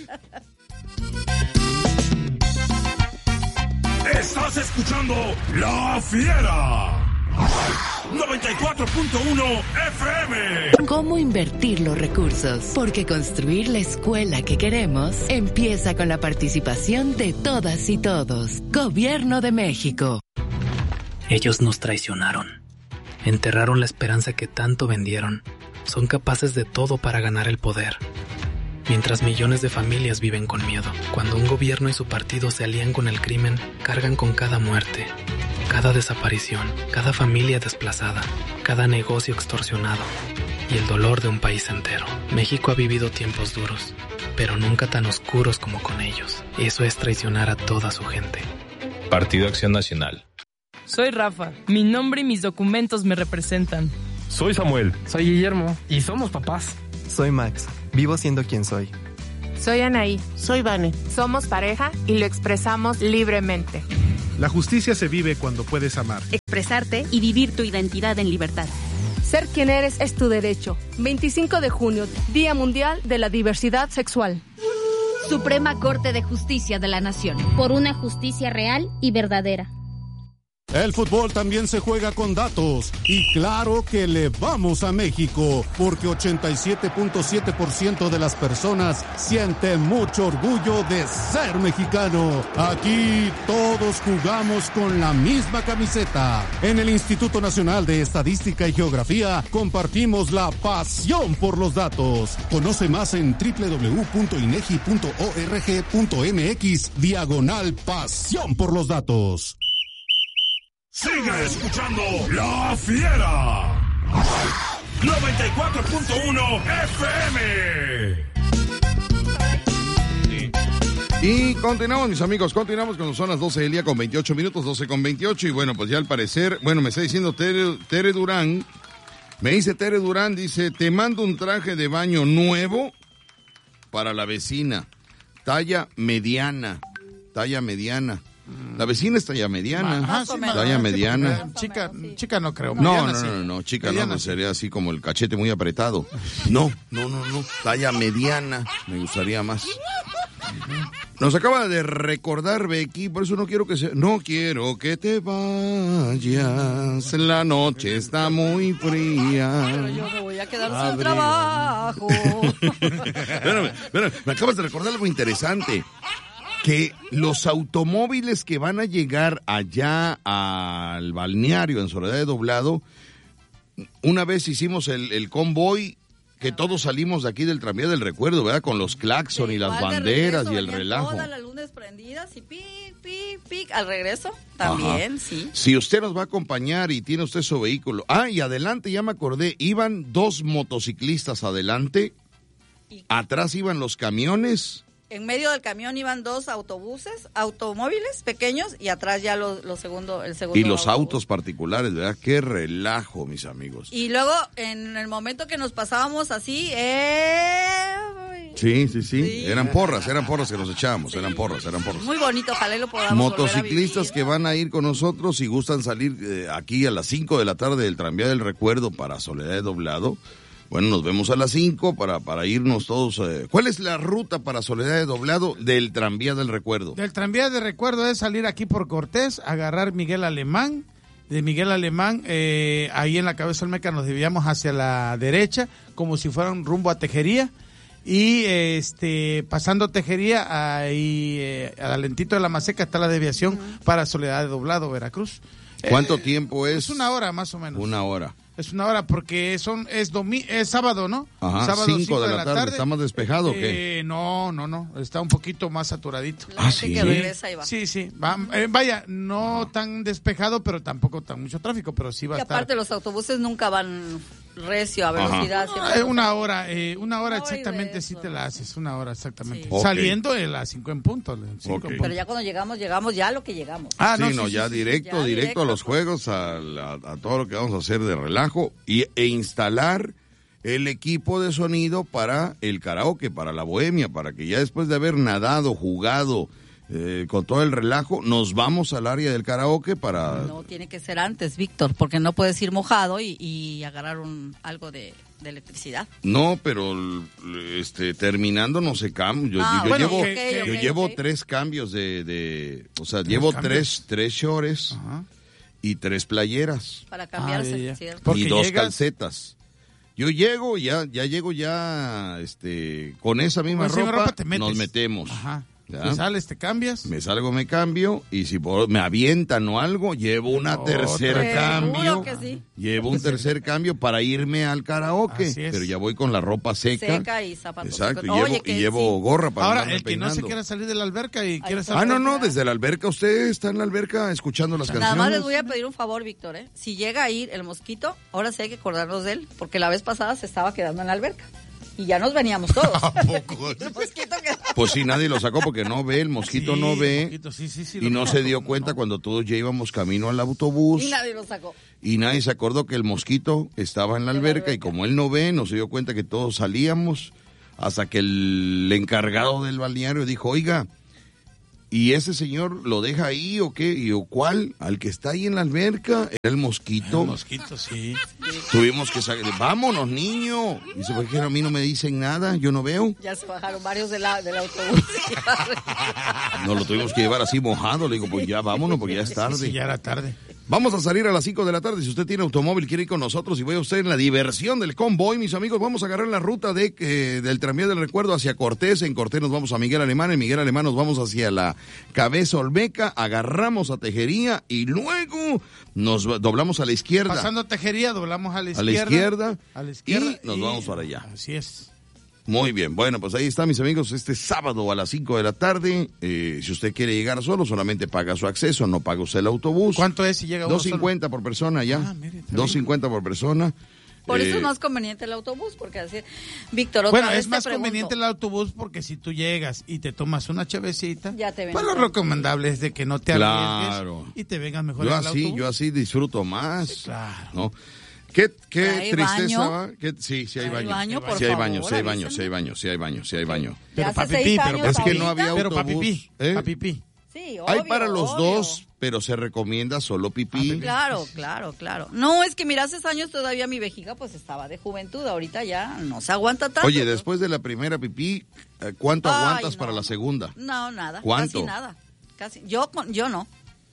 [SPEAKER 4] Estás escuchando La Fiera. noventa y cuatro punto uno F M.
[SPEAKER 9] ¿Cómo invertir los recursos? Porque construir la escuela que queremos empieza con la participación de todas y todos. Gobierno de México.
[SPEAKER 10] Ellos nos traicionaron. Enterraron la esperanza que tanto vendieron. Son capaces de todo para ganar el poder. Mientras millones de familias viven con miedo. Cuando un gobierno y su partido se alían con el crimen, cargan con cada muerte, cada desaparición, cada familia desplazada, cada negocio extorsionado y el dolor de un país entero. México ha vivido tiempos duros, pero nunca tan oscuros como con ellos. Eso es traicionar a toda su gente.
[SPEAKER 11] Partido Acción Nacional.
[SPEAKER 12] Soy Rafa. Mi nombre y mis documentos me representan.
[SPEAKER 11] Soy Samuel.
[SPEAKER 13] Soy Guillermo. Y somos papás.
[SPEAKER 14] Soy Max. Vivo siendo quien soy.
[SPEAKER 13] Soy Anaí.
[SPEAKER 14] Soy Vane.
[SPEAKER 13] Somos pareja y lo expresamos libremente.
[SPEAKER 15] La justicia se vive cuando puedes amar,
[SPEAKER 16] expresarte y vivir tu identidad en libertad.
[SPEAKER 17] Ser quien eres es tu derecho. veinticinco de junio, Día Mundial de la Diversidad Sexual.
[SPEAKER 16] Suprema Corte de Justicia de la Nación.
[SPEAKER 18] Por una justicia real y verdadera.
[SPEAKER 19] El fútbol también se juega con datos y claro que le vamos a México porque ochenta y siete punto siete por ciento de las personas sienten mucho orgullo de ser mexicano. Aquí todos jugamos con la misma camiseta. En el Instituto Nacional de Estadística y Geografía compartimos la pasión por los datos. Conoce más en doble u doble u doble u punto inegi punto org punto mx diagonal pasión por los datos.
[SPEAKER 4] Sigue escuchando La Fiera. noventa y cuatro punto uno F M.
[SPEAKER 5] Y continuamos, mis amigos, continuamos cuando son las doce del día con veintiocho minutos, doce con veintiocho. Y bueno, pues ya al parecer, bueno, me está diciendo Tere, Tere Durán, me dice Tere Durán, dice, te mando un traje de baño nuevo para la vecina, talla mediana, talla mediana. La vecina es talla mediana.
[SPEAKER 7] Más o menos.
[SPEAKER 5] Talla mediana.
[SPEAKER 7] Chica, chica no creo.
[SPEAKER 5] No, no, no, no, no, chica no, sería así como el cachete muy apretado. No, no, no, no. Talla mediana. Me gustaría más. Nos acaba de recordar Becky, por eso no quiero que se... No quiero que te vayas, la noche está muy fría.
[SPEAKER 6] Pero yo me voy a quedar Abre. sin trabajo.
[SPEAKER 5] Espérame, espérame, me acabas de recordar algo interesante. Que los automóviles que van a llegar allá al balneario en Soledad de Doblado, una vez hicimos el, el convoy, que todos salimos de aquí del tranvía del recuerdo, ¿verdad? Con los claxon y las banderas y el relajo.
[SPEAKER 6] Todas las luces prendidas y pic, pic, pic, al regreso también, Ajá. sí.
[SPEAKER 5] Si usted nos va a acompañar y tiene usted su vehículo. Ah, y adelante, ya me acordé, iban dos motociclistas adelante, atrás iban los camiones.
[SPEAKER 6] En medio del camión iban dos autobuses, automóviles pequeños y atrás ya lo, lo segundo, el segundo.
[SPEAKER 5] Y los
[SPEAKER 6] autobús.
[SPEAKER 5] autos particulares, ¿verdad? Qué relajo, mis amigos.
[SPEAKER 6] Y luego, en el momento que nos pasábamos así, eh...
[SPEAKER 5] Sí, sí, sí, sí. Eran porras, eran porras que nos echábamos, sí. eran porras, eran porras.
[SPEAKER 6] Muy bonito, ojalá y lo podamos
[SPEAKER 5] Motociclistas que van a ir con nosotros y gustan salir eh, aquí a las cinco de la tarde del tranvía del recuerdo para Soledad de Doblado. Bueno, nos vemos a las cinco para, para irnos todos. Eh. ¿Cuál es la ruta para Soledad de Doblado del tranvía del recuerdo?
[SPEAKER 7] Del tranvía del recuerdo es salir aquí por Cortés, agarrar Miguel Alemán. De Miguel Alemán, eh, ahí en la Cabeza Olmeca nos desviamos hacia la derecha, como si fuera un rumbo a Tejería. Y este pasando Tejería, ahí eh, alentito de la Maseca está la desviación uh-huh. para Soledad de Doblado, Veracruz.
[SPEAKER 5] ¿Cuánto
[SPEAKER 7] eh,
[SPEAKER 5] tiempo es?
[SPEAKER 7] Es una hora más o menos.
[SPEAKER 5] Una hora.
[SPEAKER 7] Es una hora porque son es domi es sábado, ¿no?
[SPEAKER 5] Ajá,
[SPEAKER 7] sábado,
[SPEAKER 5] cinco,
[SPEAKER 7] cinco
[SPEAKER 5] de, la de la tarde. tarde. ¿Está más despejado o
[SPEAKER 7] eh,
[SPEAKER 5] qué?
[SPEAKER 7] No, no, no. Está un poquito más saturadito.
[SPEAKER 6] La ah, ¿sí? Que regresa y va.
[SPEAKER 7] Sí, sí. Va, eh, vaya, no ah. tan despejado, pero tampoco tan mucho tráfico, pero sí va
[SPEAKER 6] y
[SPEAKER 7] a estar.
[SPEAKER 6] Y aparte los autobuses nunca van recio a velocidad.
[SPEAKER 7] Eh, una hora, eh, una hora no exactamente sí te la haces, una hora exactamente. Sí. Okay. Saliendo de las cinco en punto. Cinco
[SPEAKER 5] okay.
[SPEAKER 7] en punto.
[SPEAKER 6] Pero ya cuando llegamos, llegamos ya a lo que llegamos.
[SPEAKER 5] Ah, no, sí, no, sí, ya sí, directo, ya directo, directo a los juegos, a, a, a todo lo que vamos a hacer de relajo y e instalar el equipo de sonido para el karaoke, para la bohemia, para que ya después de haber nadado, jugado, eh, con todo el relajo, nos vamos al área del karaoke para...
[SPEAKER 6] No, tiene que ser antes, Víctor, porque no puedes ir mojado y, y agarrar un algo de, de electricidad.
[SPEAKER 5] No, pero este terminando no se cambia. Yo, ah, yo, bueno, llevo, okay, okay, yo okay, llevo okay. tres cambios de, de... O sea, llevo cambios? tres, tres shorts Ajá. y tres playeras.
[SPEAKER 6] Para cambiarse, ah,
[SPEAKER 5] ¿cierto? Y dos llegas... calcetas. Yo llego, ya ya llego ya este con esa misma ropa, ropa te metes. Nos metemos.
[SPEAKER 7] Ajá. Te sales, te cambias.
[SPEAKER 5] Me salgo, me cambio, y si por, me avientan o algo, llevo una oh, tercer cambio.
[SPEAKER 6] Que sí.
[SPEAKER 5] Llevo un tercer cambio para irme al karaoke, pero ya voy con la ropa seca.
[SPEAKER 6] Seca y zapatos.
[SPEAKER 5] Exacto, y llevo, Oye, y llevo sí. gorra para
[SPEAKER 7] Ahora, el que
[SPEAKER 5] peinando.
[SPEAKER 7] no se quiera salir de la alberca y quiere
[SPEAKER 5] salir. Ah, no, no, desde la alberca, usted está en la alberca escuchando las
[SPEAKER 6] Nada
[SPEAKER 5] canciones.
[SPEAKER 6] Nada más les voy a pedir un favor, Víctor, ¿eh? Si llega a ir el mosquito, ahora sí hay que acordarnos de él, porque la vez pasada se estaba quedando en la alberca. Y ya nos veníamos todos.
[SPEAKER 5] ¿A poco? Pues sí, nadie lo sacó porque no ve, el mosquito sí, no ve. Mosquito, sí, sí, sí, y no se dio cuenta no. cuando todos ya íbamos camino al autobús.
[SPEAKER 6] Y nadie lo sacó.
[SPEAKER 5] Y nadie se acordó que el mosquito estaba en la alberca, la alberca y como él no ve, no se dio cuenta que todos salíamos hasta que el encargado del balneario dijo, oiga, ¿y ese señor lo deja ahí o qué? Y yo, ¿cuál? Al que está ahí en la alberca, era el mosquito.
[SPEAKER 7] El mosquito, sí.
[SPEAKER 5] Tuvimos que salir, vámonos, niño. Dice, porque a mí no me dicen nada, yo no veo.
[SPEAKER 6] Ya se bajaron varios de la, del autobús.
[SPEAKER 5] Nos lo tuvimos que llevar así mojado. Le digo, pues ya vámonos, porque ya es tarde.
[SPEAKER 7] Sí, ya era tarde.
[SPEAKER 5] Vamos a salir a las cinco de la tarde. Si usted tiene automóvil, quiere ir con nosotros y vaya usted en la diversión del convoy, mis amigos, vamos a agarrar la ruta de eh, del tranvía del recuerdo hacia Cortés. En Cortés nos vamos a Miguel Alemán. En Miguel Alemán nos vamos hacia la Cabeza Olmeca. Agarramos a Tejería y luego nos doblamos a la izquierda.
[SPEAKER 7] Pasando a Tejería, doblamos a la izquierda.
[SPEAKER 5] A la izquierda.
[SPEAKER 7] A la izquierda
[SPEAKER 5] y nos
[SPEAKER 7] y
[SPEAKER 5] vamos para allá.
[SPEAKER 7] Así es.
[SPEAKER 5] Muy bien, bueno, pues ahí está, mis amigos, este sábado a las cinco de la tarde. Eh, si usted quiere llegar solo, solamente paga su acceso, no paga usted el autobús.
[SPEAKER 7] ¿Cuánto es si llega uno
[SPEAKER 5] dos cincuenta por persona ya.
[SPEAKER 7] Ah, mire,
[SPEAKER 5] dos cincuenta por persona.
[SPEAKER 6] Por
[SPEAKER 5] eh,
[SPEAKER 6] eso es más conveniente el autobús, porque así, Víctor, otra
[SPEAKER 7] bueno,
[SPEAKER 6] vez
[SPEAKER 7] es más
[SPEAKER 6] te pregunto,
[SPEAKER 7] conveniente el autobús porque si tú llegas y te tomas una chavecita,
[SPEAKER 6] ya te ven
[SPEAKER 7] pues lo recomendable es de que no te
[SPEAKER 5] Claro.
[SPEAKER 7] arriesgues y te vengas mejor
[SPEAKER 5] yo
[SPEAKER 7] en el
[SPEAKER 5] así,
[SPEAKER 7] autobús.
[SPEAKER 5] yo así disfruto más.
[SPEAKER 7] Sí, claro.
[SPEAKER 5] ¿No? ¿Qué, qué
[SPEAKER 6] ¿Hay
[SPEAKER 5] tristeza
[SPEAKER 6] baño?
[SPEAKER 5] va? ¿Qué, sí, sí hay baño.
[SPEAKER 6] baño, por
[SPEAKER 5] sí hay
[SPEAKER 6] favor,
[SPEAKER 5] baño, sí hay baño,
[SPEAKER 6] avísame.
[SPEAKER 5] sí hay baño, sí hay baño, sí hay baño.
[SPEAKER 7] Pero
[SPEAKER 6] hace
[SPEAKER 7] para
[SPEAKER 6] seis
[SPEAKER 7] pipí, pero
[SPEAKER 6] años
[SPEAKER 5] Es que
[SPEAKER 6] ahorita.
[SPEAKER 5] no había
[SPEAKER 7] pero para
[SPEAKER 5] autobús.
[SPEAKER 7] pipí,
[SPEAKER 5] ¿eh?
[SPEAKER 7] para pipí.
[SPEAKER 6] Sí,
[SPEAKER 5] Hay
[SPEAKER 6] obvio,
[SPEAKER 5] para los
[SPEAKER 6] obvio.
[SPEAKER 5] dos, pero se recomienda solo pipí.
[SPEAKER 6] Claro, claro, claro. No, es que mira, hace años todavía mi vejiga pues estaba de juventud, ahorita ya no se aguanta tanto.
[SPEAKER 5] Oye, después de la primera pipí, ¿cuánto
[SPEAKER 6] Ay,
[SPEAKER 5] aguantas
[SPEAKER 6] no.
[SPEAKER 5] para la segunda?
[SPEAKER 6] No, nada,
[SPEAKER 5] ¿Cuánto?
[SPEAKER 6] casi nada. Casi. Yo, con- yo no.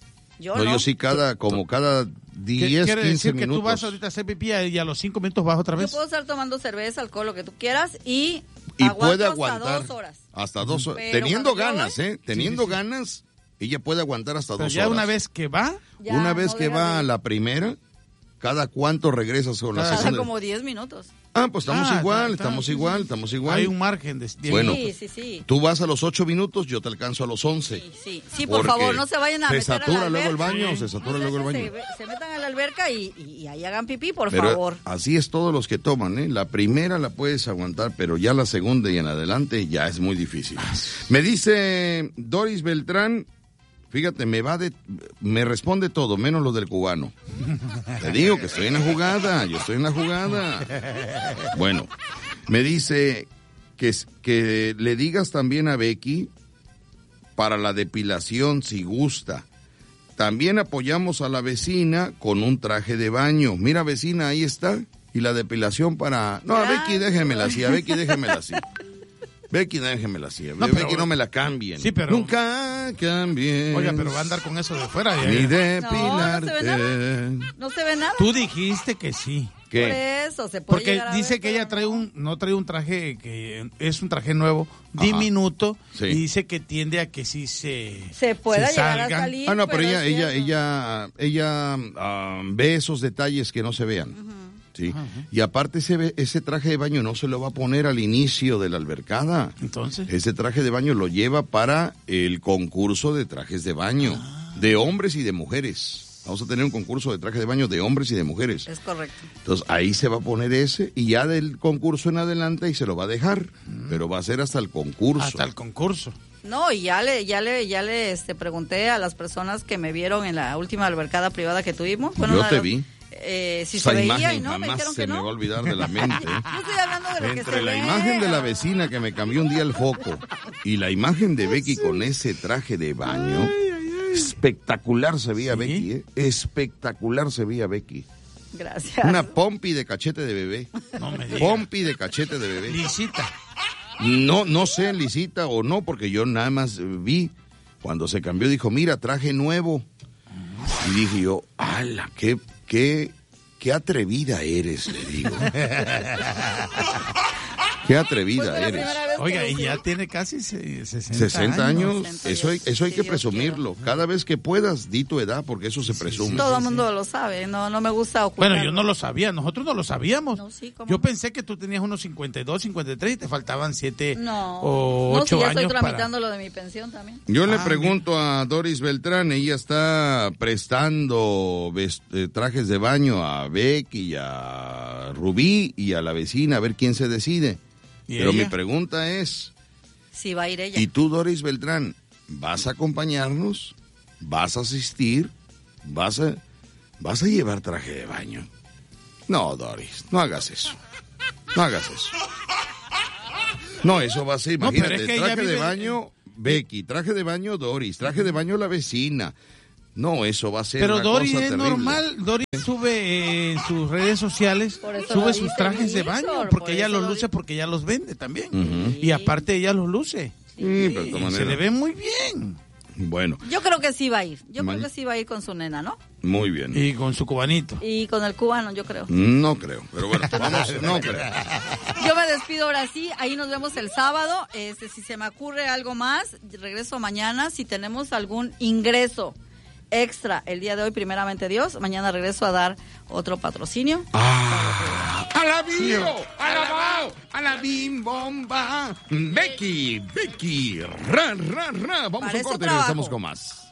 [SPEAKER 6] Yo
[SPEAKER 5] No,
[SPEAKER 6] no.
[SPEAKER 5] yo sí cada, como cada
[SPEAKER 7] ¿Qué
[SPEAKER 5] diez,
[SPEAKER 7] quiere
[SPEAKER 5] quince
[SPEAKER 7] decir que tú vas
[SPEAKER 5] minutos.
[SPEAKER 7] ahorita a hacer pipí y a los cinco minutos vas otra
[SPEAKER 6] Yo
[SPEAKER 7] vez?
[SPEAKER 6] puedo estar tomando cerveza, alcohol, lo que tú quieras y,
[SPEAKER 5] Y
[SPEAKER 6] aguanto
[SPEAKER 5] puede
[SPEAKER 6] hasta
[SPEAKER 5] aguantar
[SPEAKER 6] dos horas.
[SPEAKER 5] hasta dos horas.
[SPEAKER 6] Pero
[SPEAKER 5] Teniendo
[SPEAKER 6] cuando yo
[SPEAKER 5] ganas,
[SPEAKER 6] voy-
[SPEAKER 5] ¿eh? Teniendo
[SPEAKER 7] Sí, sí, sí.
[SPEAKER 5] ganas, ella puede aguantar hasta
[SPEAKER 7] Pero
[SPEAKER 5] dos
[SPEAKER 7] ya
[SPEAKER 5] horas.
[SPEAKER 7] una vez que va,
[SPEAKER 6] Ya,
[SPEAKER 5] Una vez
[SPEAKER 6] no
[SPEAKER 5] que
[SPEAKER 6] dejas
[SPEAKER 5] va
[SPEAKER 6] de-
[SPEAKER 5] a la primera, ¿cada cuánto regresas con la
[SPEAKER 7] Cada-
[SPEAKER 6] Cada
[SPEAKER 5] segunda?
[SPEAKER 6] como diez minutos.
[SPEAKER 5] Ah, pues estamos
[SPEAKER 7] Ah,
[SPEAKER 5] igual,
[SPEAKER 7] está-
[SPEAKER 5] estamos
[SPEAKER 7] sí,
[SPEAKER 5] igual,
[SPEAKER 7] sí.
[SPEAKER 5] estamos igual.
[SPEAKER 7] hay un margen de diez
[SPEAKER 5] Bueno.
[SPEAKER 6] Sí, sí, sí.
[SPEAKER 5] Tú vas a los ocho minutos, yo te alcanzo a los once.
[SPEAKER 6] Sí, sí, sí, por
[SPEAKER 5] Porque
[SPEAKER 6] favor, no se vayan a
[SPEAKER 5] se
[SPEAKER 6] meter a
[SPEAKER 5] satura
[SPEAKER 6] la
[SPEAKER 5] luego el
[SPEAKER 6] alberca.
[SPEAKER 5] baño, se satura
[SPEAKER 6] No,
[SPEAKER 5] luego el
[SPEAKER 6] se-
[SPEAKER 5] baño.
[SPEAKER 6] Se, se metan a la alberca y, y- y ahí hagan pipí, por
[SPEAKER 5] Pero
[SPEAKER 6] favor.
[SPEAKER 5] así es todos los que toman, ¿eh? La primera la puedes aguantar, pero ya la segunda y en adelante ya es muy difícil. Me dice Doris Beltrán, fíjate, me va de, me responde todo, menos lo del cubano. Te digo que estoy en la jugada, yo estoy en la jugada. Bueno, me dice que, que le digas también a Becky para la depilación si gusta. También apoyamos a la vecina con un traje de baño. Mira, vecina, ahí está. Y la depilación para... No, a Becky déjemela así, a Becky déjemela así. Becky déjemela así, a
[SPEAKER 7] No,
[SPEAKER 5] Becky
[SPEAKER 7] pero-
[SPEAKER 5] no me la cambien.
[SPEAKER 7] Sí, pero-
[SPEAKER 5] Nunca cambien.
[SPEAKER 7] oiga, pero va a andar con eso de fuera. ya-
[SPEAKER 5] Ni
[SPEAKER 6] No, no se
[SPEAKER 5] depilarte.
[SPEAKER 6] ve No se ve nada.
[SPEAKER 7] Tú dijiste que sí.
[SPEAKER 6] Por
[SPEAKER 5] ¿Qué?
[SPEAKER 6] eso se puede
[SPEAKER 7] Porque
[SPEAKER 6] llegar a
[SPEAKER 7] dice
[SPEAKER 6] ver,
[SPEAKER 7] que ella
[SPEAKER 6] pero
[SPEAKER 7] trae
[SPEAKER 6] no.
[SPEAKER 7] un, no trae un traje que es un traje nuevo,
[SPEAKER 5] Ajá.
[SPEAKER 7] diminuto,
[SPEAKER 5] Sí.
[SPEAKER 7] y dice que tiende a que sí se
[SPEAKER 6] Se pueda
[SPEAKER 7] se
[SPEAKER 6] llegar
[SPEAKER 7] salgan.
[SPEAKER 6] a salir.
[SPEAKER 5] Ah, no, pero ella,
[SPEAKER 6] es
[SPEAKER 5] ella,
[SPEAKER 6] cierto.
[SPEAKER 5] ella, ella ah, ve esos detalles que no se vean. Sí. Y aparte ese, ve- ese traje de baño no se lo va a poner al inicio de la albercada.
[SPEAKER 7] Entonces,
[SPEAKER 5] Ese traje de baño lo lleva para el concurso de trajes de baño,
[SPEAKER 6] Ah.
[SPEAKER 5] de hombres y de mujeres. Vamos a tener un concurso de traje de baño de hombres y de mujeres.
[SPEAKER 6] Es correcto.
[SPEAKER 5] Entonces ahí se va a poner ese y ya del concurso en adelante y se lo va a dejar. Pero va a ser hasta el concurso.
[SPEAKER 7] hasta el concurso.
[SPEAKER 6] No, y ya le, ya le, ya le este, pregunté a las personas que me vieron en la última albercada privada que tuvimos. Bueno,
[SPEAKER 5] Yo
[SPEAKER 6] una de
[SPEAKER 5] te
[SPEAKER 6] las-
[SPEAKER 5] vi.
[SPEAKER 6] Eh, si
[SPEAKER 5] Esa
[SPEAKER 6] se veía
[SPEAKER 5] imagen
[SPEAKER 6] y no, me
[SPEAKER 5] jamás
[SPEAKER 6] dijeron
[SPEAKER 5] se
[SPEAKER 6] que
[SPEAKER 5] me
[SPEAKER 6] no.
[SPEAKER 5] va a olvidar de la mente. ¿eh?
[SPEAKER 6] Yo estoy hablando de lo que
[SPEAKER 5] Entre
[SPEAKER 6] se
[SPEAKER 5] la
[SPEAKER 6] ve.
[SPEAKER 5] imagen de la vecina que me cambió un día el foco y la imagen de Becky con ese traje de baño, espectacular se veía
[SPEAKER 7] ¿Sí?
[SPEAKER 5] Becky, ¿eh? Espectacular se veía Becky.
[SPEAKER 6] Gracias.
[SPEAKER 5] Una pompi de cachete de bebé.
[SPEAKER 7] No me digas.
[SPEAKER 5] Pompi de cachete de bebé.
[SPEAKER 7] Lisita.
[SPEAKER 5] No, no sé, Lisita o no, porque yo nada más vi cuando se cambió, dijo, mira, traje nuevo. Y dije yo, ala, qué, qué, qué atrevida eres, le digo. Qué atrevida
[SPEAKER 6] Pues fue la
[SPEAKER 5] eres.
[SPEAKER 6] primera vez que
[SPEAKER 7] Oiga,
[SPEAKER 6] lo
[SPEAKER 7] y ya
[SPEAKER 6] hicimos.
[SPEAKER 7] tiene casi se- sesenta,
[SPEAKER 5] sesenta años,
[SPEAKER 6] sesenta
[SPEAKER 5] eso hay, eso hay
[SPEAKER 6] si
[SPEAKER 5] que
[SPEAKER 6] Dios
[SPEAKER 5] presumirlo. Cada vez que puedas, di tu edad, porque eso se presume.
[SPEAKER 6] Todo el mundo lo sabe, no, no me gusta ocultarlo.
[SPEAKER 7] Bueno, yo no lo sabía, nosotros no lo sabíamos.
[SPEAKER 6] No, sí, ¿cómo
[SPEAKER 7] Yo
[SPEAKER 6] no?
[SPEAKER 7] pensé que tú tenías unos cincuenta y dos, cincuenta y tres y te faltaban siete
[SPEAKER 6] No,
[SPEAKER 7] o
[SPEAKER 6] no, si
[SPEAKER 7] ocho
[SPEAKER 6] ya estoy
[SPEAKER 7] años
[SPEAKER 6] tramitando
[SPEAKER 7] para...
[SPEAKER 6] lo de mi pensión también.
[SPEAKER 5] Yo le
[SPEAKER 7] Ah,
[SPEAKER 5] pregunto a Doris Beltrán, ella está prestando vest- eh, trajes de baño a Becky, a Rubí y a la vecina, a ver quién se decide.
[SPEAKER 7] ¿Y
[SPEAKER 5] Pero
[SPEAKER 7] ella?
[SPEAKER 5] mi pregunta es,
[SPEAKER 6] Sí, va a ir ella.
[SPEAKER 5] ¿y tú, Doris Beltrán, vas a acompañarnos? ¿Vas a asistir? ¿Vas a, vas a llevar traje de baño? No, Doris, no hagas eso. No hagas eso. No, eso va a ser, imagínate,
[SPEAKER 7] no, es que
[SPEAKER 5] traje
[SPEAKER 7] vive...
[SPEAKER 5] de baño Becky, traje de baño Doris, traje de baño la vecina. No, eso va a ser
[SPEAKER 7] Pero
[SPEAKER 5] una
[SPEAKER 7] Doris
[SPEAKER 5] cosa
[SPEAKER 7] es
[SPEAKER 5] terrible.
[SPEAKER 7] normal, Doris sube eh, en sus redes sociales, sube sus trajes de baño, porque ella los luce, porque ella los vende también. Uh-huh. Y aparte ella los luce.
[SPEAKER 5] Sí, pero de todas maneras.
[SPEAKER 7] Se le ve muy bien.
[SPEAKER 5] Bueno.
[SPEAKER 6] Yo creo que sí va a ir. Yo
[SPEAKER 5] Ma-
[SPEAKER 6] creo que sí va a ir con su nena, ¿no?
[SPEAKER 5] Muy bien.
[SPEAKER 7] Y con su cubanito.
[SPEAKER 6] Y con el cubano, yo creo.
[SPEAKER 5] No creo, pero bueno, vamos, no creo.
[SPEAKER 6] Yo me despido ahora sí, ahí nos vemos el sábado. Este, si se me ocurre algo más, regreso mañana. Si tenemos algún ingreso extra el día de hoy, primeramente Dios, mañana regreso a dar otro patrocinio.
[SPEAKER 5] Ah, a la bio, a la bao, a la bim bomba. Becky, Becky, ra, ra, ra. Vamos
[SPEAKER 6] Para
[SPEAKER 5] a
[SPEAKER 6] eso
[SPEAKER 5] corte y
[SPEAKER 6] trabajo.
[SPEAKER 5] regresamos con más.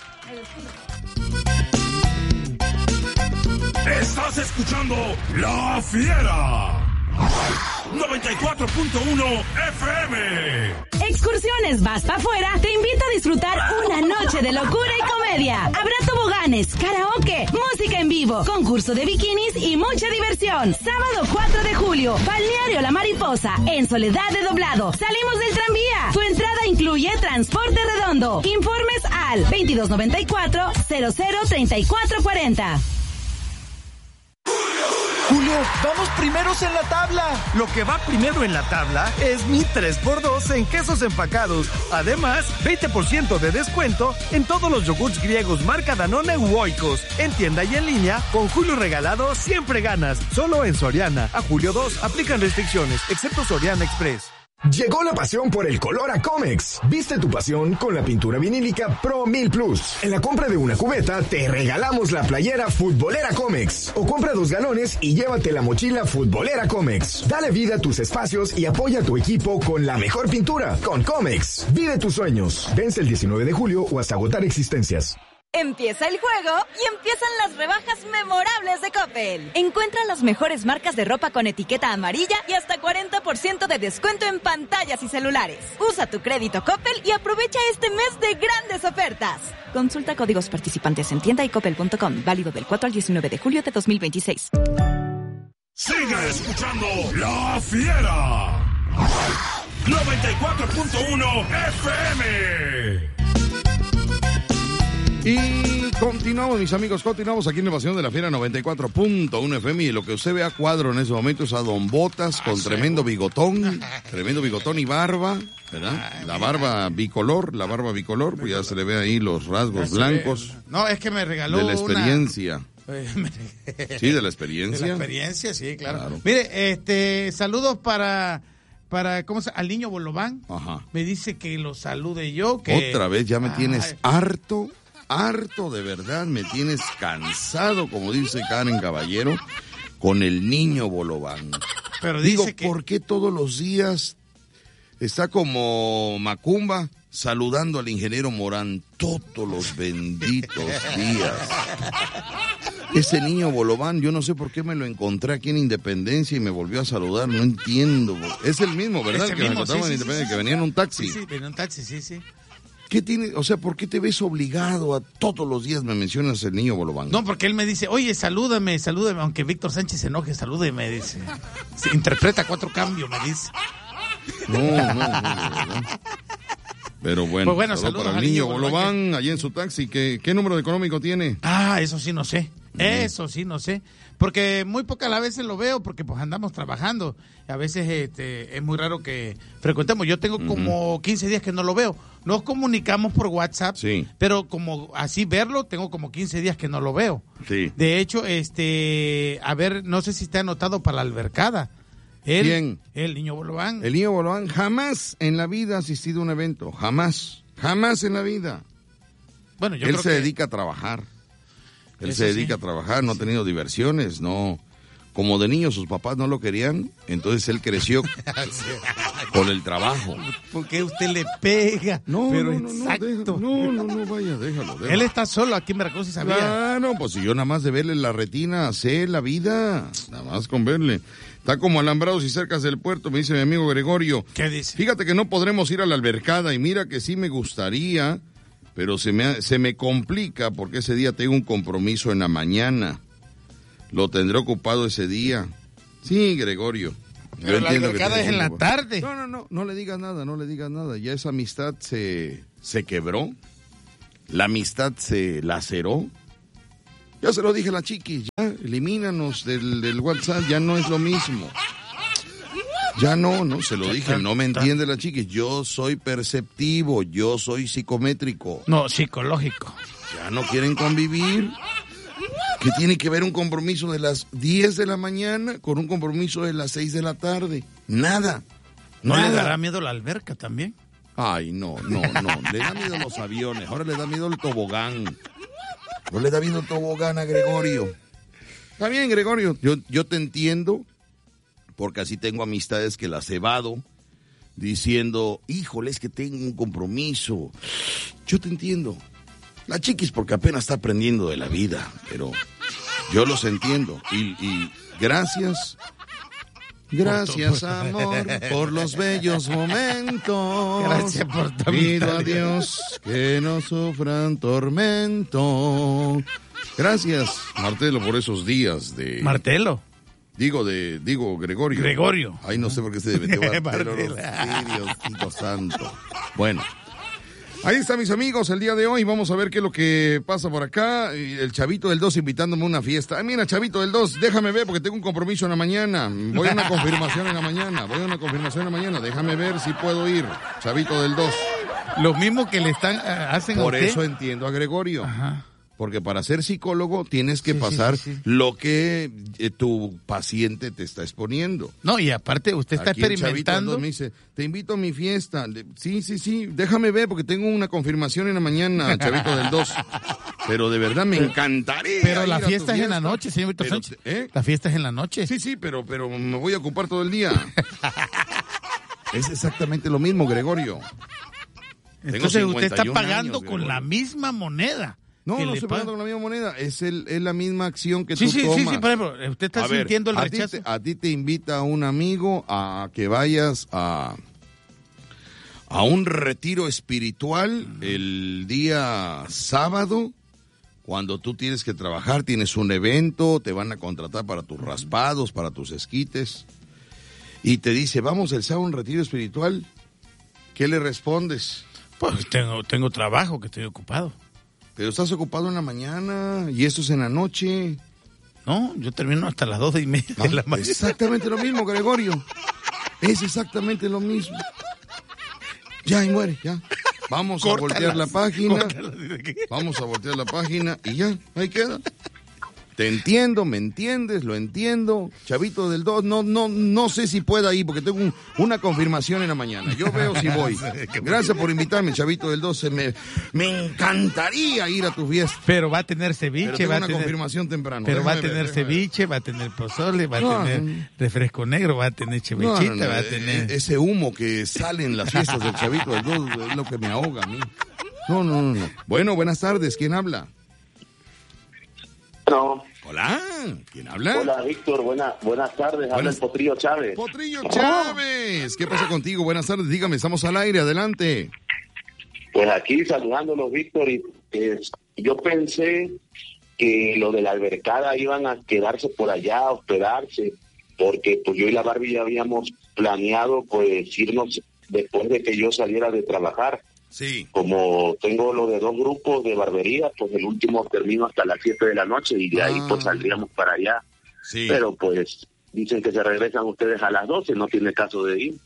[SPEAKER 4] Estás escuchando La Fiera. noventa y cuatro punto uno F M.
[SPEAKER 14] Excursiones Vas Pa' Afuera te invita a disfrutar una noche de locura y comedia. Habrá toboganes, karaoke, música en vivo, concurso de bikinis y mucha diversión. Sábado cuatro de julio, Balneario La Mariposa, en Soledad de Doblado. Salimos del tranvía. Tu entrada incluye transporte redondo. Informes al veintidós noventa y cuatro, cero cero treinta y cuatro cuarenta.
[SPEAKER 20] Julio, vamos primeros en la tabla. Lo que va primero en la tabla es mi tres por dos en quesos empacados. Además, veinte por ciento de descuento en todos los yogurts griegos marca Danone u Oikos. En tienda y en línea, con Julio regalado siempre ganas. Solo en Soriana. A julio dos aplican restricciones, excepto Soriana Express.
[SPEAKER 21] Llegó la pasión por el color a Comex. Viste tu pasión con la pintura vinílica Pro mil Plus. En la compra de una cubeta, te regalamos la playera futbolera Comex. O compra dos galones y llévate la mochila futbolera Comex. Dale vida a tus espacios y apoya a tu equipo con la mejor pintura. Con Comex. Vive tus sueños. Vence el diecinueve de julio o hasta agotar existencias.
[SPEAKER 22] Empieza el juego y empiezan las rebajas memorables de Coppel. Encuentra las mejores marcas de ropa con etiqueta amarilla y hasta cuarenta por ciento de descuento en pantallas y celulares. Usa tu crédito Coppel y aprovecha este mes de grandes ofertas. Consulta códigos participantes en tienda y coppel punto com. Válido del cuatro al diecinueve de julio de dos mil veintiséis.
[SPEAKER 4] Sigue escuchando La Fiera. noventa y cuatro punto uno F M.
[SPEAKER 5] Y continuamos, mis amigos, continuamos aquí en la Pasión de la Fiera noventa y cuatro punto uno F M. Y lo que usted ve a cuadro en ese momento es a Don Botas con tremendo bigotón, tremendo bigotón y barba, ¿verdad? La barba bicolor, la barba bicolor, pues ya se le ve ahí los rasgos blancos.
[SPEAKER 7] No, es que me regaló
[SPEAKER 5] de la experiencia.
[SPEAKER 7] Una...
[SPEAKER 5] Sí, de la experiencia.
[SPEAKER 7] De la experiencia, sí, claro.
[SPEAKER 5] claro.
[SPEAKER 7] Mire, este, saludos para... Para, ¿cómo se llama? Al niño Bolobán.
[SPEAKER 5] Ajá.
[SPEAKER 7] Me dice que lo salude yo. Que...
[SPEAKER 5] Otra vez ya me
[SPEAKER 7] Ay.
[SPEAKER 5] tienes harto, harto de verdad, me tienes cansado, como dice Karen Caballero, con el niño Bolobán.
[SPEAKER 7] Pero
[SPEAKER 5] digo,
[SPEAKER 7] dice que...
[SPEAKER 5] ¿por qué todos los días está como Macumba saludando al ingeniero Morán todos los benditos días? Ese niño Bolobán, yo no sé por qué me lo encontré aquí en Independencia y me volvió a saludar, no entiendo. Es el mismo, ¿verdad?
[SPEAKER 7] Ese
[SPEAKER 5] que me
[SPEAKER 7] mismo,
[SPEAKER 5] encontraba
[SPEAKER 7] sí,
[SPEAKER 5] en
[SPEAKER 7] sí,
[SPEAKER 5] Independencia,
[SPEAKER 7] sí,
[SPEAKER 5] que
[SPEAKER 7] sí.
[SPEAKER 5] venía en un taxi.
[SPEAKER 7] Sí, sí, venía en un taxi, sí, sí.
[SPEAKER 5] ¿Qué tiene? O sea, ¿por qué te ves obligado a todos los días me mencionas el niño Bolobán?
[SPEAKER 7] No, porque él me dice, oye, salúdame, salúdame, aunque Víctor Sánchez se enoje, salúdeme, dice. Se interpreta cuatro cambios, me dice.
[SPEAKER 5] No, no, no, no, no. Pero bueno,
[SPEAKER 7] Pues bueno,
[SPEAKER 5] saludo
[SPEAKER 7] saludos
[SPEAKER 5] para el
[SPEAKER 7] al
[SPEAKER 5] niño
[SPEAKER 7] niño
[SPEAKER 5] Bolobán,
[SPEAKER 7] Bolobán,
[SPEAKER 5] allí en su taxi. ¿Qué, qué número económico tiene?
[SPEAKER 7] Ah, eso sí no sé. Eso sí no sé. Porque muy pocas las veces lo veo porque pues andamos trabajando. A veces este, es muy raro que frecuentemos. Yo tengo como quince días que no lo veo. Nos comunicamos por WhatsApp,
[SPEAKER 5] sí.
[SPEAKER 7] Pero como así verlo, tengo como quince días que no lo veo.
[SPEAKER 5] Sí.
[SPEAKER 7] De hecho, este, a ver, no sé si está anotado para la albercada. Él,
[SPEAKER 5] ¿Quién?
[SPEAKER 7] El niño Bolobán.
[SPEAKER 5] El niño Bolobán jamás en la vida ha asistido a un evento. Jamás. Jamás en la vida.
[SPEAKER 7] Bueno, yo
[SPEAKER 5] Él
[SPEAKER 7] creo
[SPEAKER 5] se
[SPEAKER 7] que...
[SPEAKER 5] dedica a trabajar. Él
[SPEAKER 7] Eso
[SPEAKER 5] se dedica
[SPEAKER 7] sí.
[SPEAKER 5] a trabajar, no ha tenido diversiones, no. Como de niño sus papás no lo querían, entonces él creció con el trabajo.
[SPEAKER 7] ¿Por qué usted le pega?
[SPEAKER 5] No,
[SPEAKER 7] Pero
[SPEAKER 5] no, no, no,
[SPEAKER 7] exacto.
[SPEAKER 5] no, no, no, vaya, déjalo, déjalo.
[SPEAKER 7] Él está solo aquí en Veracruz y sabía.
[SPEAKER 5] Claro, pues si yo nada más de verle la retina sé la vida, nada más con verle. Está como alambrados y cercas del puerto, me dice mi amigo Gregorio.
[SPEAKER 7] ¿Qué dice?
[SPEAKER 5] Fíjate que no podremos ir a la albercada y mira que sí me gustaría, pero se me, se me complica porque ese día tengo un compromiso en la mañana. Lo tendré ocupado ese día. Sí, Gregorio.
[SPEAKER 7] Pero la albercada es en la tarde.
[SPEAKER 5] No, no, no, no le digas nada, no le digas nada. Ya esa amistad se, se quebró. La amistad se laceró. Ya se lo dije a la chiquis, ya, elimínanos del, del WhatsApp, ya no es lo mismo. Ya no, no, se lo dije, no me entiende la chiquis. Yo soy perceptivo, yo soy psicométrico.
[SPEAKER 7] No, psicológico.
[SPEAKER 5] Ya no quieren convivir. ¿Qué tiene que ver un compromiso de las diez de la mañana con un compromiso de las seis de la tarde? Nada.
[SPEAKER 7] ¿No
[SPEAKER 5] nada.
[SPEAKER 7] le dará miedo la alberca también?
[SPEAKER 5] Ay, no, no, no. Le da miedo los aviones, ahora le da miedo el tobogán. No le da miedo el tobogán a Gregorio. Está bien, Gregorio, yo, yo te entiendo, porque así tengo amistades que las cebado, diciendo, híjole, es que tengo un compromiso. Yo te entiendo. La chiquis porque apenas está aprendiendo de la vida, pero yo los entiendo. Y, y gracias, gracias amor, por los bellos momentos.
[SPEAKER 7] Gracias por tu
[SPEAKER 5] Pido a Dios que no sufran tormento. Gracias, Martelo, por esos días de...
[SPEAKER 7] ¿Martelo?
[SPEAKER 5] Digo, de, digo, Gregorio.
[SPEAKER 7] Gregorio.
[SPEAKER 5] Ay, no sé por qué se metió Martelo. Sí, Diosito santo. Bueno. Ahí están mis amigos el día de hoy, vamos a ver qué es lo que pasa por acá. El Chavito del dos invitándome a una fiesta. Ay, mira, Chavito del dos, déjame ver porque tengo un compromiso en la mañana. Voy a una confirmación en la mañana, voy a una confirmación en la mañana. Déjame ver si puedo ir, Chavito del dos.
[SPEAKER 7] Lo mismo que le están uh, hacen
[SPEAKER 5] Por
[SPEAKER 7] a usted.
[SPEAKER 5] eso entiendo a Gregorio.
[SPEAKER 7] Ajá.
[SPEAKER 5] Porque para ser psicólogo tienes que
[SPEAKER 7] sí,
[SPEAKER 5] pasar
[SPEAKER 7] sí, sí, sí.
[SPEAKER 5] lo que eh, tu paciente te está exponiendo.
[SPEAKER 7] No, y aparte usted está
[SPEAKER 5] Aquí el
[SPEAKER 7] experimentando.
[SPEAKER 5] Chavito me dice, te invito a mi fiesta. Le, sí, sí, sí, déjame ver porque tengo una confirmación en la mañana, Chavito del dos. Pero de verdad me encantaría.
[SPEAKER 7] Pero la
[SPEAKER 5] ir a
[SPEAKER 7] fiesta
[SPEAKER 5] tu
[SPEAKER 7] es en la noche, señor Víctor
[SPEAKER 5] Pero,
[SPEAKER 7] Sánchez.
[SPEAKER 5] ¿eh?
[SPEAKER 7] La fiesta es en la noche.
[SPEAKER 5] Sí, sí, pero, pero me voy a ocupar todo el día. Es exactamente lo mismo, Gregorio.
[SPEAKER 7] Entonces usted está pagando
[SPEAKER 5] años,
[SPEAKER 7] con la misma moneda.
[SPEAKER 5] No, no estoy pagando con la misma moneda, es, el, es la misma acción que
[SPEAKER 7] sí,
[SPEAKER 5] tú
[SPEAKER 7] sí,
[SPEAKER 5] tomas.
[SPEAKER 7] Sí, sí, por ejemplo, usted está
[SPEAKER 5] a
[SPEAKER 7] sintiendo
[SPEAKER 5] ver,
[SPEAKER 7] el rechazo.
[SPEAKER 5] A ti, te, a ti te invita un amigo a que vayas a, a un retiro espiritual el día sábado, cuando tú tienes que trabajar, tienes un evento, te van a contratar para tus raspados, para tus esquites, y te dice, vamos el sábado a un retiro espiritual, ¿qué le respondes?
[SPEAKER 7] Pues tengo, tengo trabajo, que estoy ocupado.
[SPEAKER 5] Pero estás ocupado en la mañana y esto es en la noche.
[SPEAKER 7] No, yo termino hasta las dos y media
[SPEAKER 5] ¿No?
[SPEAKER 7] de la mañana.
[SPEAKER 5] Exactamente lo mismo, Gregorio. Es exactamente lo mismo. Ya, y muere, ya. Vamos a voltear la página. Vamos a voltear la página y ya, ahí queda. Te entiendo, me entiendes, lo entiendo. Chavito del dos, no, no, no sé si pueda ir porque tengo un, una confirmación en la mañana. Yo veo si voy. Gracias por invitarme, Chavito del dos. Me, me encantaría ir a tu fiesta.
[SPEAKER 7] Pero va a tener ceviche,
[SPEAKER 5] Pero tengo
[SPEAKER 7] va a
[SPEAKER 5] una
[SPEAKER 7] tener,
[SPEAKER 5] confirmación temprano.
[SPEAKER 7] Pero va a
[SPEAKER 5] Déjame
[SPEAKER 7] tener
[SPEAKER 5] ver, déjame
[SPEAKER 7] ceviche, va a tener pozole, va a
[SPEAKER 5] No,
[SPEAKER 7] tener
[SPEAKER 5] no.
[SPEAKER 7] refresco negro, va a tener
[SPEAKER 5] No,
[SPEAKER 7] chevechita,
[SPEAKER 5] no, no,
[SPEAKER 7] va a
[SPEAKER 5] eh,
[SPEAKER 7] tener...
[SPEAKER 5] Ese humo que sale en las fiestas del Chavito del dos es lo que me ahoga a mí. No, no, no, no. Bueno, buenas tardes. ¿Quién habla?
[SPEAKER 1] No.
[SPEAKER 5] Hola, ¿quién habla?
[SPEAKER 1] Hola, Víctor, buena, buenas tardes, habla el Potrillo Chávez.
[SPEAKER 5] Potrillo Chávez, ¿qué pasa contigo? Buenas tardes, dígame, estamos al aire, adelante.
[SPEAKER 1] Pues aquí saludándolos, Víctor, y eh, yo pensé que lo de la albercada iban a quedarse por allá, a hospedarse, porque pues yo y la Barbie ya habíamos planeado pues irnos después de que yo saliera de trabajar.
[SPEAKER 5] Sí.
[SPEAKER 1] Como tengo lo de dos grupos de barbería, pues el último termino hasta las siete de la noche y de ahí
[SPEAKER 5] Ah.
[SPEAKER 1] pues saldríamos para allá.
[SPEAKER 5] Sí.
[SPEAKER 1] Pero pues dicen que se regresan ustedes a las doce, no tiene caso de ir.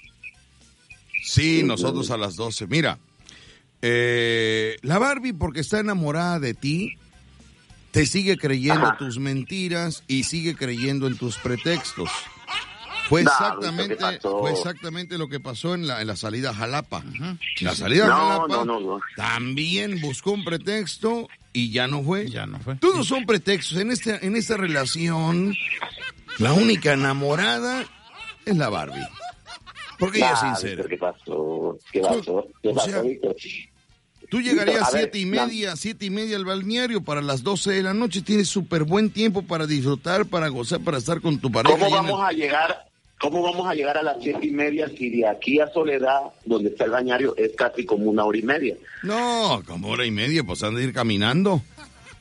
[SPEAKER 5] Sí, nosotros a las doce. Mira, eh, la Barbie, porque está enamorada de ti, te sigue creyendo
[SPEAKER 1] Ajá.
[SPEAKER 5] tus mentiras y sigue creyendo en tus pretextos. Fue
[SPEAKER 1] No,
[SPEAKER 5] exactamente,
[SPEAKER 1] ¿qué pasó?
[SPEAKER 5] fue exactamente lo que pasó en la, en la salida a Jalapa. La salida
[SPEAKER 1] No,
[SPEAKER 5] a Jalapa
[SPEAKER 1] no, no, no.
[SPEAKER 5] también buscó un pretexto y ya no fue.
[SPEAKER 7] Ya no fue.
[SPEAKER 5] Todos son pretextos. En esta, en esta relación, la única enamorada es la Barbie. Porque ella es
[SPEAKER 1] Nah,
[SPEAKER 5] sincera.
[SPEAKER 1] Víctor, ¿qué pasó? ¿Qué pasó? ¿Qué
[SPEAKER 5] O
[SPEAKER 1] pasó,
[SPEAKER 5] sea,
[SPEAKER 1] Víctor?
[SPEAKER 5] Tú llegarías
[SPEAKER 1] Víctor,
[SPEAKER 5] a
[SPEAKER 1] a ver,
[SPEAKER 5] siete y
[SPEAKER 1] la-
[SPEAKER 5] media, siete y media al balneario para las doce de la noche. Tienes súper buen tiempo para disfrutar, para gozar, para estar con tu pareja.
[SPEAKER 1] ¿Cómo
[SPEAKER 5] y en el-
[SPEAKER 1] vamos a llegar? ¿Cómo vamos a llegar a las siete y media si de aquí a Soledad, donde está el bañario, es casi como una hora y media?
[SPEAKER 5] No, como hora y media, pues han de ir caminando.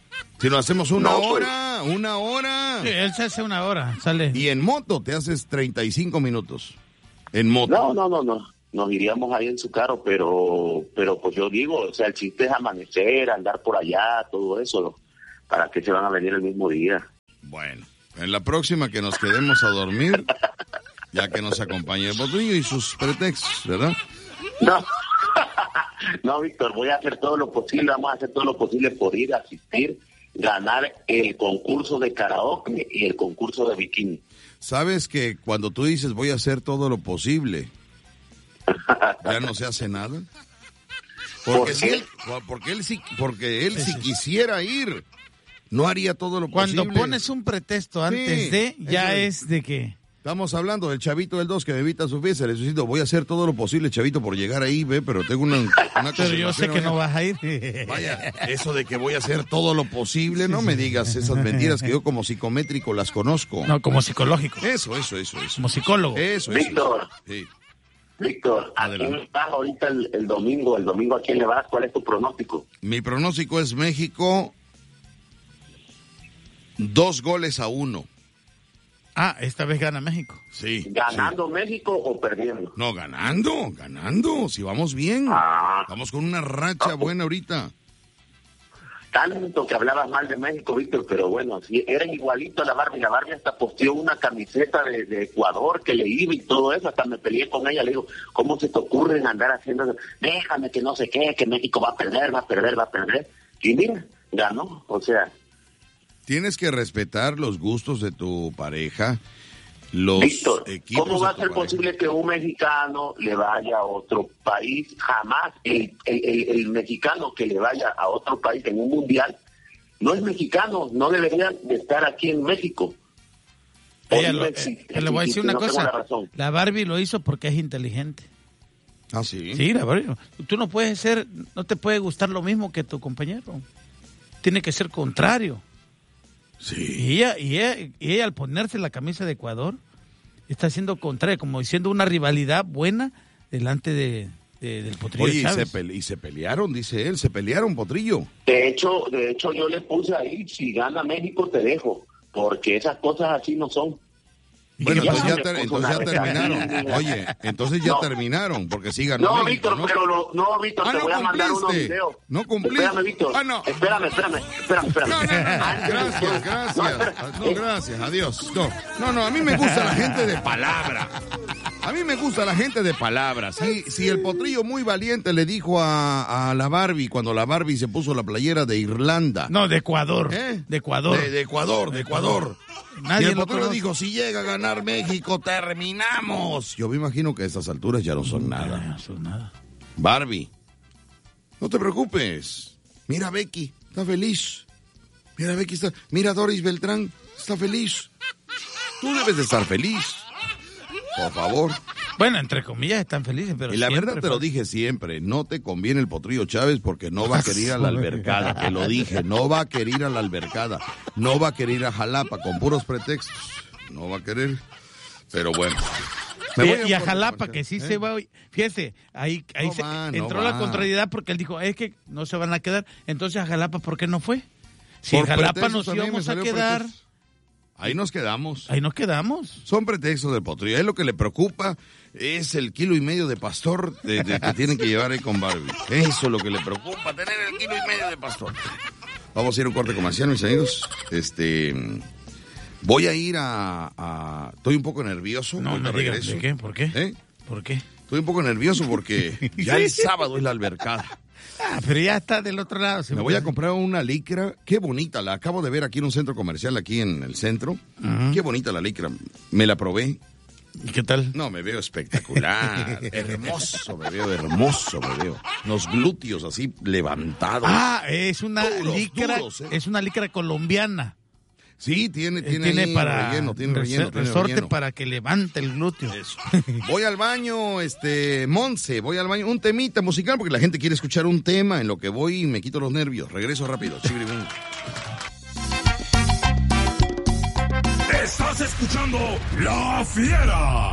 [SPEAKER 5] Si nos hacemos una
[SPEAKER 1] No,
[SPEAKER 5] hora, una hora.
[SPEAKER 7] Sí, él se hace una hora, sale.
[SPEAKER 5] Y en moto te haces treinta y cinco minutos. En moto.
[SPEAKER 1] No, no, no, no. Nos iríamos ahí en su carro, pero, pero pues yo digo, o sea, el chiste es amanecer, andar por allá, todo eso, ¿no? ¿Para qué se van a venir el mismo día?
[SPEAKER 5] Bueno, en la próxima que nos quedemos a dormir, ya que nos acompañe el Potrillo y sus pretextos, ¿verdad?
[SPEAKER 1] No, no, Víctor, voy a hacer todo lo posible, vamos a hacer todo lo posible por ir a asistir, ganar el concurso de karaoke y el concurso de bikini.
[SPEAKER 5] Sabes que cuando tú dices voy a hacer todo lo posible, ya no se hace nada. Porque
[SPEAKER 1] ¿Por
[SPEAKER 5] si
[SPEAKER 1] qué?
[SPEAKER 5] él, porque él sí, porque él si quisiera ir, no haría todo lo
[SPEAKER 7] Cuando
[SPEAKER 5] posible.
[SPEAKER 7] pones un pretexto antes
[SPEAKER 5] Sí,
[SPEAKER 7] de, ya
[SPEAKER 5] eso
[SPEAKER 7] es de que...
[SPEAKER 5] Estamos hablando del chavito del dos que me evita su fiesta. Le necesito, voy a hacer todo lo posible, chavito, por llegar ahí, ve, pero tengo una, una
[SPEAKER 7] Pero yo sé que no vas a ir.
[SPEAKER 5] Vaya, eso de que voy a hacer todo lo posible, no me digas esas mentiras que yo como psicométrico las conozco.
[SPEAKER 7] No, como psicológico.
[SPEAKER 5] Eso, eso, eso, eso.
[SPEAKER 7] Como psicólogo.
[SPEAKER 5] Eso, eso.
[SPEAKER 1] Víctor,
[SPEAKER 5] Sí.
[SPEAKER 1] Víctor, ¿a quién vas ahorita el, el domingo? ¿El domingo a quién le vas? ¿Cuál es tu pronóstico?
[SPEAKER 5] Mi pronóstico es México dos goles a uno.
[SPEAKER 7] Ah, esta vez gana México.
[SPEAKER 5] Sí.
[SPEAKER 1] ¿Ganando sí. México o perdiendo?
[SPEAKER 5] No, ganando, ganando. Si vamos bien.
[SPEAKER 1] Ah.
[SPEAKER 5] Vamos con una racha buena ahorita.
[SPEAKER 1] Tanto que hablabas mal de México, Víctor, pero bueno, si era igualito a la Barbie. La Barbie hasta posteó una camiseta de, de Ecuador que le iba y todo eso. Hasta me peleé con ella. Le digo, ¿cómo se te ocurre andar haciendo eso? Déjame que no sé qué, que México va a perder, va a perder, va a perder. Y mira, ganó. O sea...
[SPEAKER 5] Tienes que respetar los gustos de tu pareja, los
[SPEAKER 1] Víctor,
[SPEAKER 5] equipos.
[SPEAKER 1] ¿cómo va a
[SPEAKER 5] de tu
[SPEAKER 1] ser
[SPEAKER 5] pareja?
[SPEAKER 1] posible que un mexicano le vaya a otro país? Jamás. El, el, el, el mexicano que le vaya a otro país en un mundial no es mexicano, no debería de estar aquí en México.
[SPEAKER 7] Ella lo, eh, le voy a decir una cosa, la, la Barbie lo hizo porque es inteligente.
[SPEAKER 5] Ah, sí.
[SPEAKER 7] Sí, la Barbie. Tú no puedes ser, no te puede gustar lo mismo que tu compañero. Tiene que ser contrario.
[SPEAKER 5] Sí.
[SPEAKER 7] Y ella, y ella, y ella al ponerse la camisa de Ecuador está haciendo contrario, como diciendo una rivalidad buena delante de, de del Potrillo.
[SPEAKER 5] Oye,
[SPEAKER 7] Chávez.
[SPEAKER 5] Y, se pele, y se pelearon, dice él, se pelearon, Potrillo.
[SPEAKER 1] De hecho, de hecho yo le puse ahí, si gana México te dejo, porque esas cosas así no son.
[SPEAKER 5] Bueno, entonces ya, ter, entonces ya terminaron. Oye, entonces ya no. terminaron, porque sí ganó
[SPEAKER 1] No,
[SPEAKER 5] México,
[SPEAKER 1] Víctor,
[SPEAKER 5] ¿no?
[SPEAKER 1] pero lo, no, Víctor,
[SPEAKER 5] ah,
[SPEAKER 1] te
[SPEAKER 5] no
[SPEAKER 1] voy a mandar unos
[SPEAKER 5] cumpliste.
[SPEAKER 1] videos.
[SPEAKER 5] No cumpliste.
[SPEAKER 1] Espérame, Víctor.
[SPEAKER 5] Ah, no.
[SPEAKER 1] Espérame, espérame, espérame, espérame.
[SPEAKER 5] No, no, no. Gracias, gracias. No, no, gracias, adiós. No, no, no, a mí me gusta la gente de palabra. A mí me gusta la gente de palabra. Si, si el Potrillo muy valiente le dijo a, a la Barbie, cuando la Barbie se puso la playera de Irlanda.
[SPEAKER 7] No, de Ecuador.
[SPEAKER 5] ¿Eh?
[SPEAKER 7] De Ecuador.
[SPEAKER 5] De, de Ecuador, de Ecuador.
[SPEAKER 7] Nadie
[SPEAKER 5] y el
[SPEAKER 7] lo
[SPEAKER 5] Potrillo
[SPEAKER 7] conoce.
[SPEAKER 5] dijo, si llega a ganar México, terminamos. Yo me imagino que a estas alturas ya no son nada.
[SPEAKER 7] No son nada.
[SPEAKER 5] Barbie, no te preocupes. Mira Becky, está feliz. Mira Becky, está... Mira Doris Beltrán, está feliz. Tú debes de estar feliz. Por favor.
[SPEAKER 7] Bueno, entre comillas están felices, pero
[SPEAKER 5] y la
[SPEAKER 7] siempre,
[SPEAKER 5] verdad te lo dije siempre, no te conviene el Potrillo Chávez porque no va a querer ir a la albercada, te lo dije, no va a querer ir a la albercada, no va a querer ir a Jalapa con puros pretextos, no va a querer, pero bueno.
[SPEAKER 7] Me voy a y a Jalapa, que sí ¿eh? se va, fíjese, ahí, ahí
[SPEAKER 5] no
[SPEAKER 7] se,
[SPEAKER 5] va,
[SPEAKER 7] entró
[SPEAKER 5] no
[SPEAKER 7] la
[SPEAKER 5] va.
[SPEAKER 7] contrariedad porque él dijo, es que no se van a quedar, entonces a Jalapa, ¿por qué no fue? Si
[SPEAKER 5] Por
[SPEAKER 7] en Jalapa nos
[SPEAKER 5] pretextos
[SPEAKER 7] íbamos a
[SPEAKER 5] también me salió
[SPEAKER 7] quedar...
[SPEAKER 5] pretextos. Ahí nos quedamos.
[SPEAKER 7] Ahí nos quedamos.
[SPEAKER 5] Son pretextos del Potrillo. Es lo que le preocupa, es el kilo y medio de pastor de, de, que tienen que llevar ahí con Barbie. Eso es lo que le preocupa, tener el kilo y medio de pastor. Vamos a ir a un corte comercial, mis amigos. Este, voy a ir a... a estoy un poco nervioso.
[SPEAKER 7] No, me digas, ¿de qué? ¿Por qué?
[SPEAKER 5] ¿Eh?
[SPEAKER 7] ¿Por qué?
[SPEAKER 5] Estoy un poco nervioso porque ya el sábado es la albercada.
[SPEAKER 7] Ah, pero ya está del otro lado.
[SPEAKER 5] Me voy a comprar una licra. Qué bonita. La acabo de ver aquí en un centro comercial, aquí en el centro. Uh-huh. Qué bonita la licra. Me la probé.
[SPEAKER 7] ¿Y qué tal?
[SPEAKER 5] No, me veo espectacular. Hermoso, me veo hermoso, me veo. Los glúteos así levantados.
[SPEAKER 7] Ah, es una
[SPEAKER 5] duros,
[SPEAKER 7] licra,
[SPEAKER 5] duros, ¿eh?
[SPEAKER 7] Es una licra colombiana.
[SPEAKER 5] Sí, tiene, tiene,
[SPEAKER 7] tiene para
[SPEAKER 5] relleno, tiene relleno, tiene
[SPEAKER 7] resorte
[SPEAKER 5] relleno.
[SPEAKER 7] para que levante el glúteo.
[SPEAKER 5] Eso. Voy al baño, este, Monse, voy al baño, un temita musical porque la gente quiere escuchar un tema en lo que voy y me quito los nervios. Regreso rápido. Chibribun.
[SPEAKER 4] Estás escuchando La Fiera.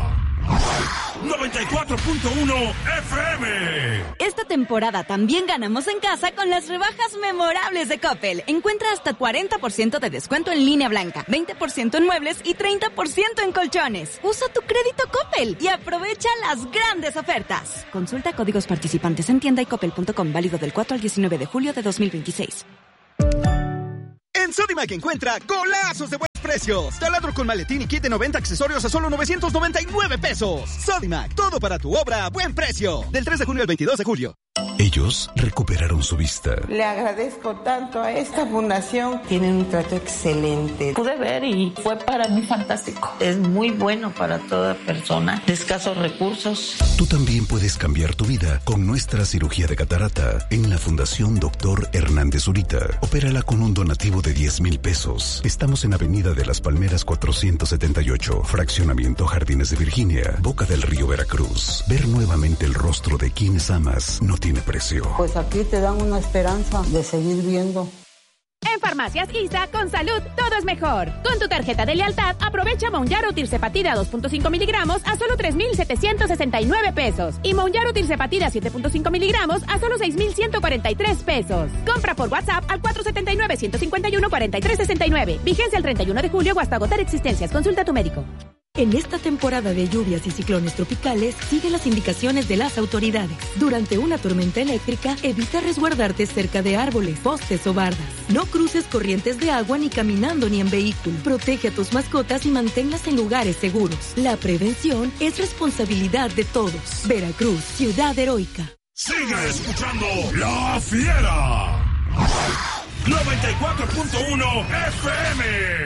[SPEAKER 4] noventa y cuatro punto uno F M.
[SPEAKER 22] Esta temporada también ganamos en casa con las rebajas memorables de Coppel. Encuentra hasta cuarenta por ciento de descuento en línea blanca, veinte por ciento en muebles y treinta por ciento en colchones. Usa tu crédito Coppel y aprovecha las grandes ofertas. Consulta códigos participantes en tienda y coppel punto com, válido del cuatro al diecinueve de julio de dos mil veintiséis.
[SPEAKER 2] En Sodimac encuentra golazos de buenos precios. Taladro con maletín y kit de noventa accesorios a solo novecientos noventa y nueve pesos. Sodimac, todo para tu obra a buen precio. Del tres de junio al veintidós de julio.
[SPEAKER 3] Ellos recuperaron su vista.
[SPEAKER 23] Le agradezco tanto a esta fundación. Tienen un trato excelente.
[SPEAKER 24] Pude ver y fue para mí fantástico. Es muy bueno para toda persona de escasos recursos.
[SPEAKER 3] Tú también puedes cambiar tu vida con nuestra cirugía de catarata en la Fundación Doctor Hernández Zurita. Opérala con un donativo de diez mil pesos. Estamos en Avenida de las Palmeras cuatrocientos setenta y ocho, Fraccionamiento Jardines de Virginia, Boca del Río, Veracruz. Ver nuevamente el rostro de quienes amas no tiene precio.
[SPEAKER 23] Pues aquí te dan una esperanza de seguir viendo.
[SPEAKER 25] En Farmacias I S A, con salud, todo es mejor. Con tu tarjeta de lealtad, aprovecha Mounjaro Tirzepatide a dos punto cinco miligramos a solo tres mil setecientos sesenta y nueve pesos. Y Mounjaro Tirzepatide a siete punto cinco miligramos a solo seis mil ciento cuarenta y tres pesos. Compra por WhatsApp al cuatro siete nueve, uno cinco uno, cuatro tres seis nueve. Vigencia el treinta y uno de julio o hasta agotar existencias. Consulta a tu médico.
[SPEAKER 26] En esta temporada de lluvias y ciclones tropicales, sigue las indicaciones de las autoridades. Durante una tormenta eléctrica, evita resguardarte cerca de árboles, postes o bardas. No cruces corrientes de agua ni caminando ni en vehículo. Protege a tus mascotas y manténlas en lugares seguros. La prevención es responsabilidad de todos. Veracruz, ciudad heroica.
[SPEAKER 4] Sigue escuchando La Fiera. noventa y cuatro punto uno F M.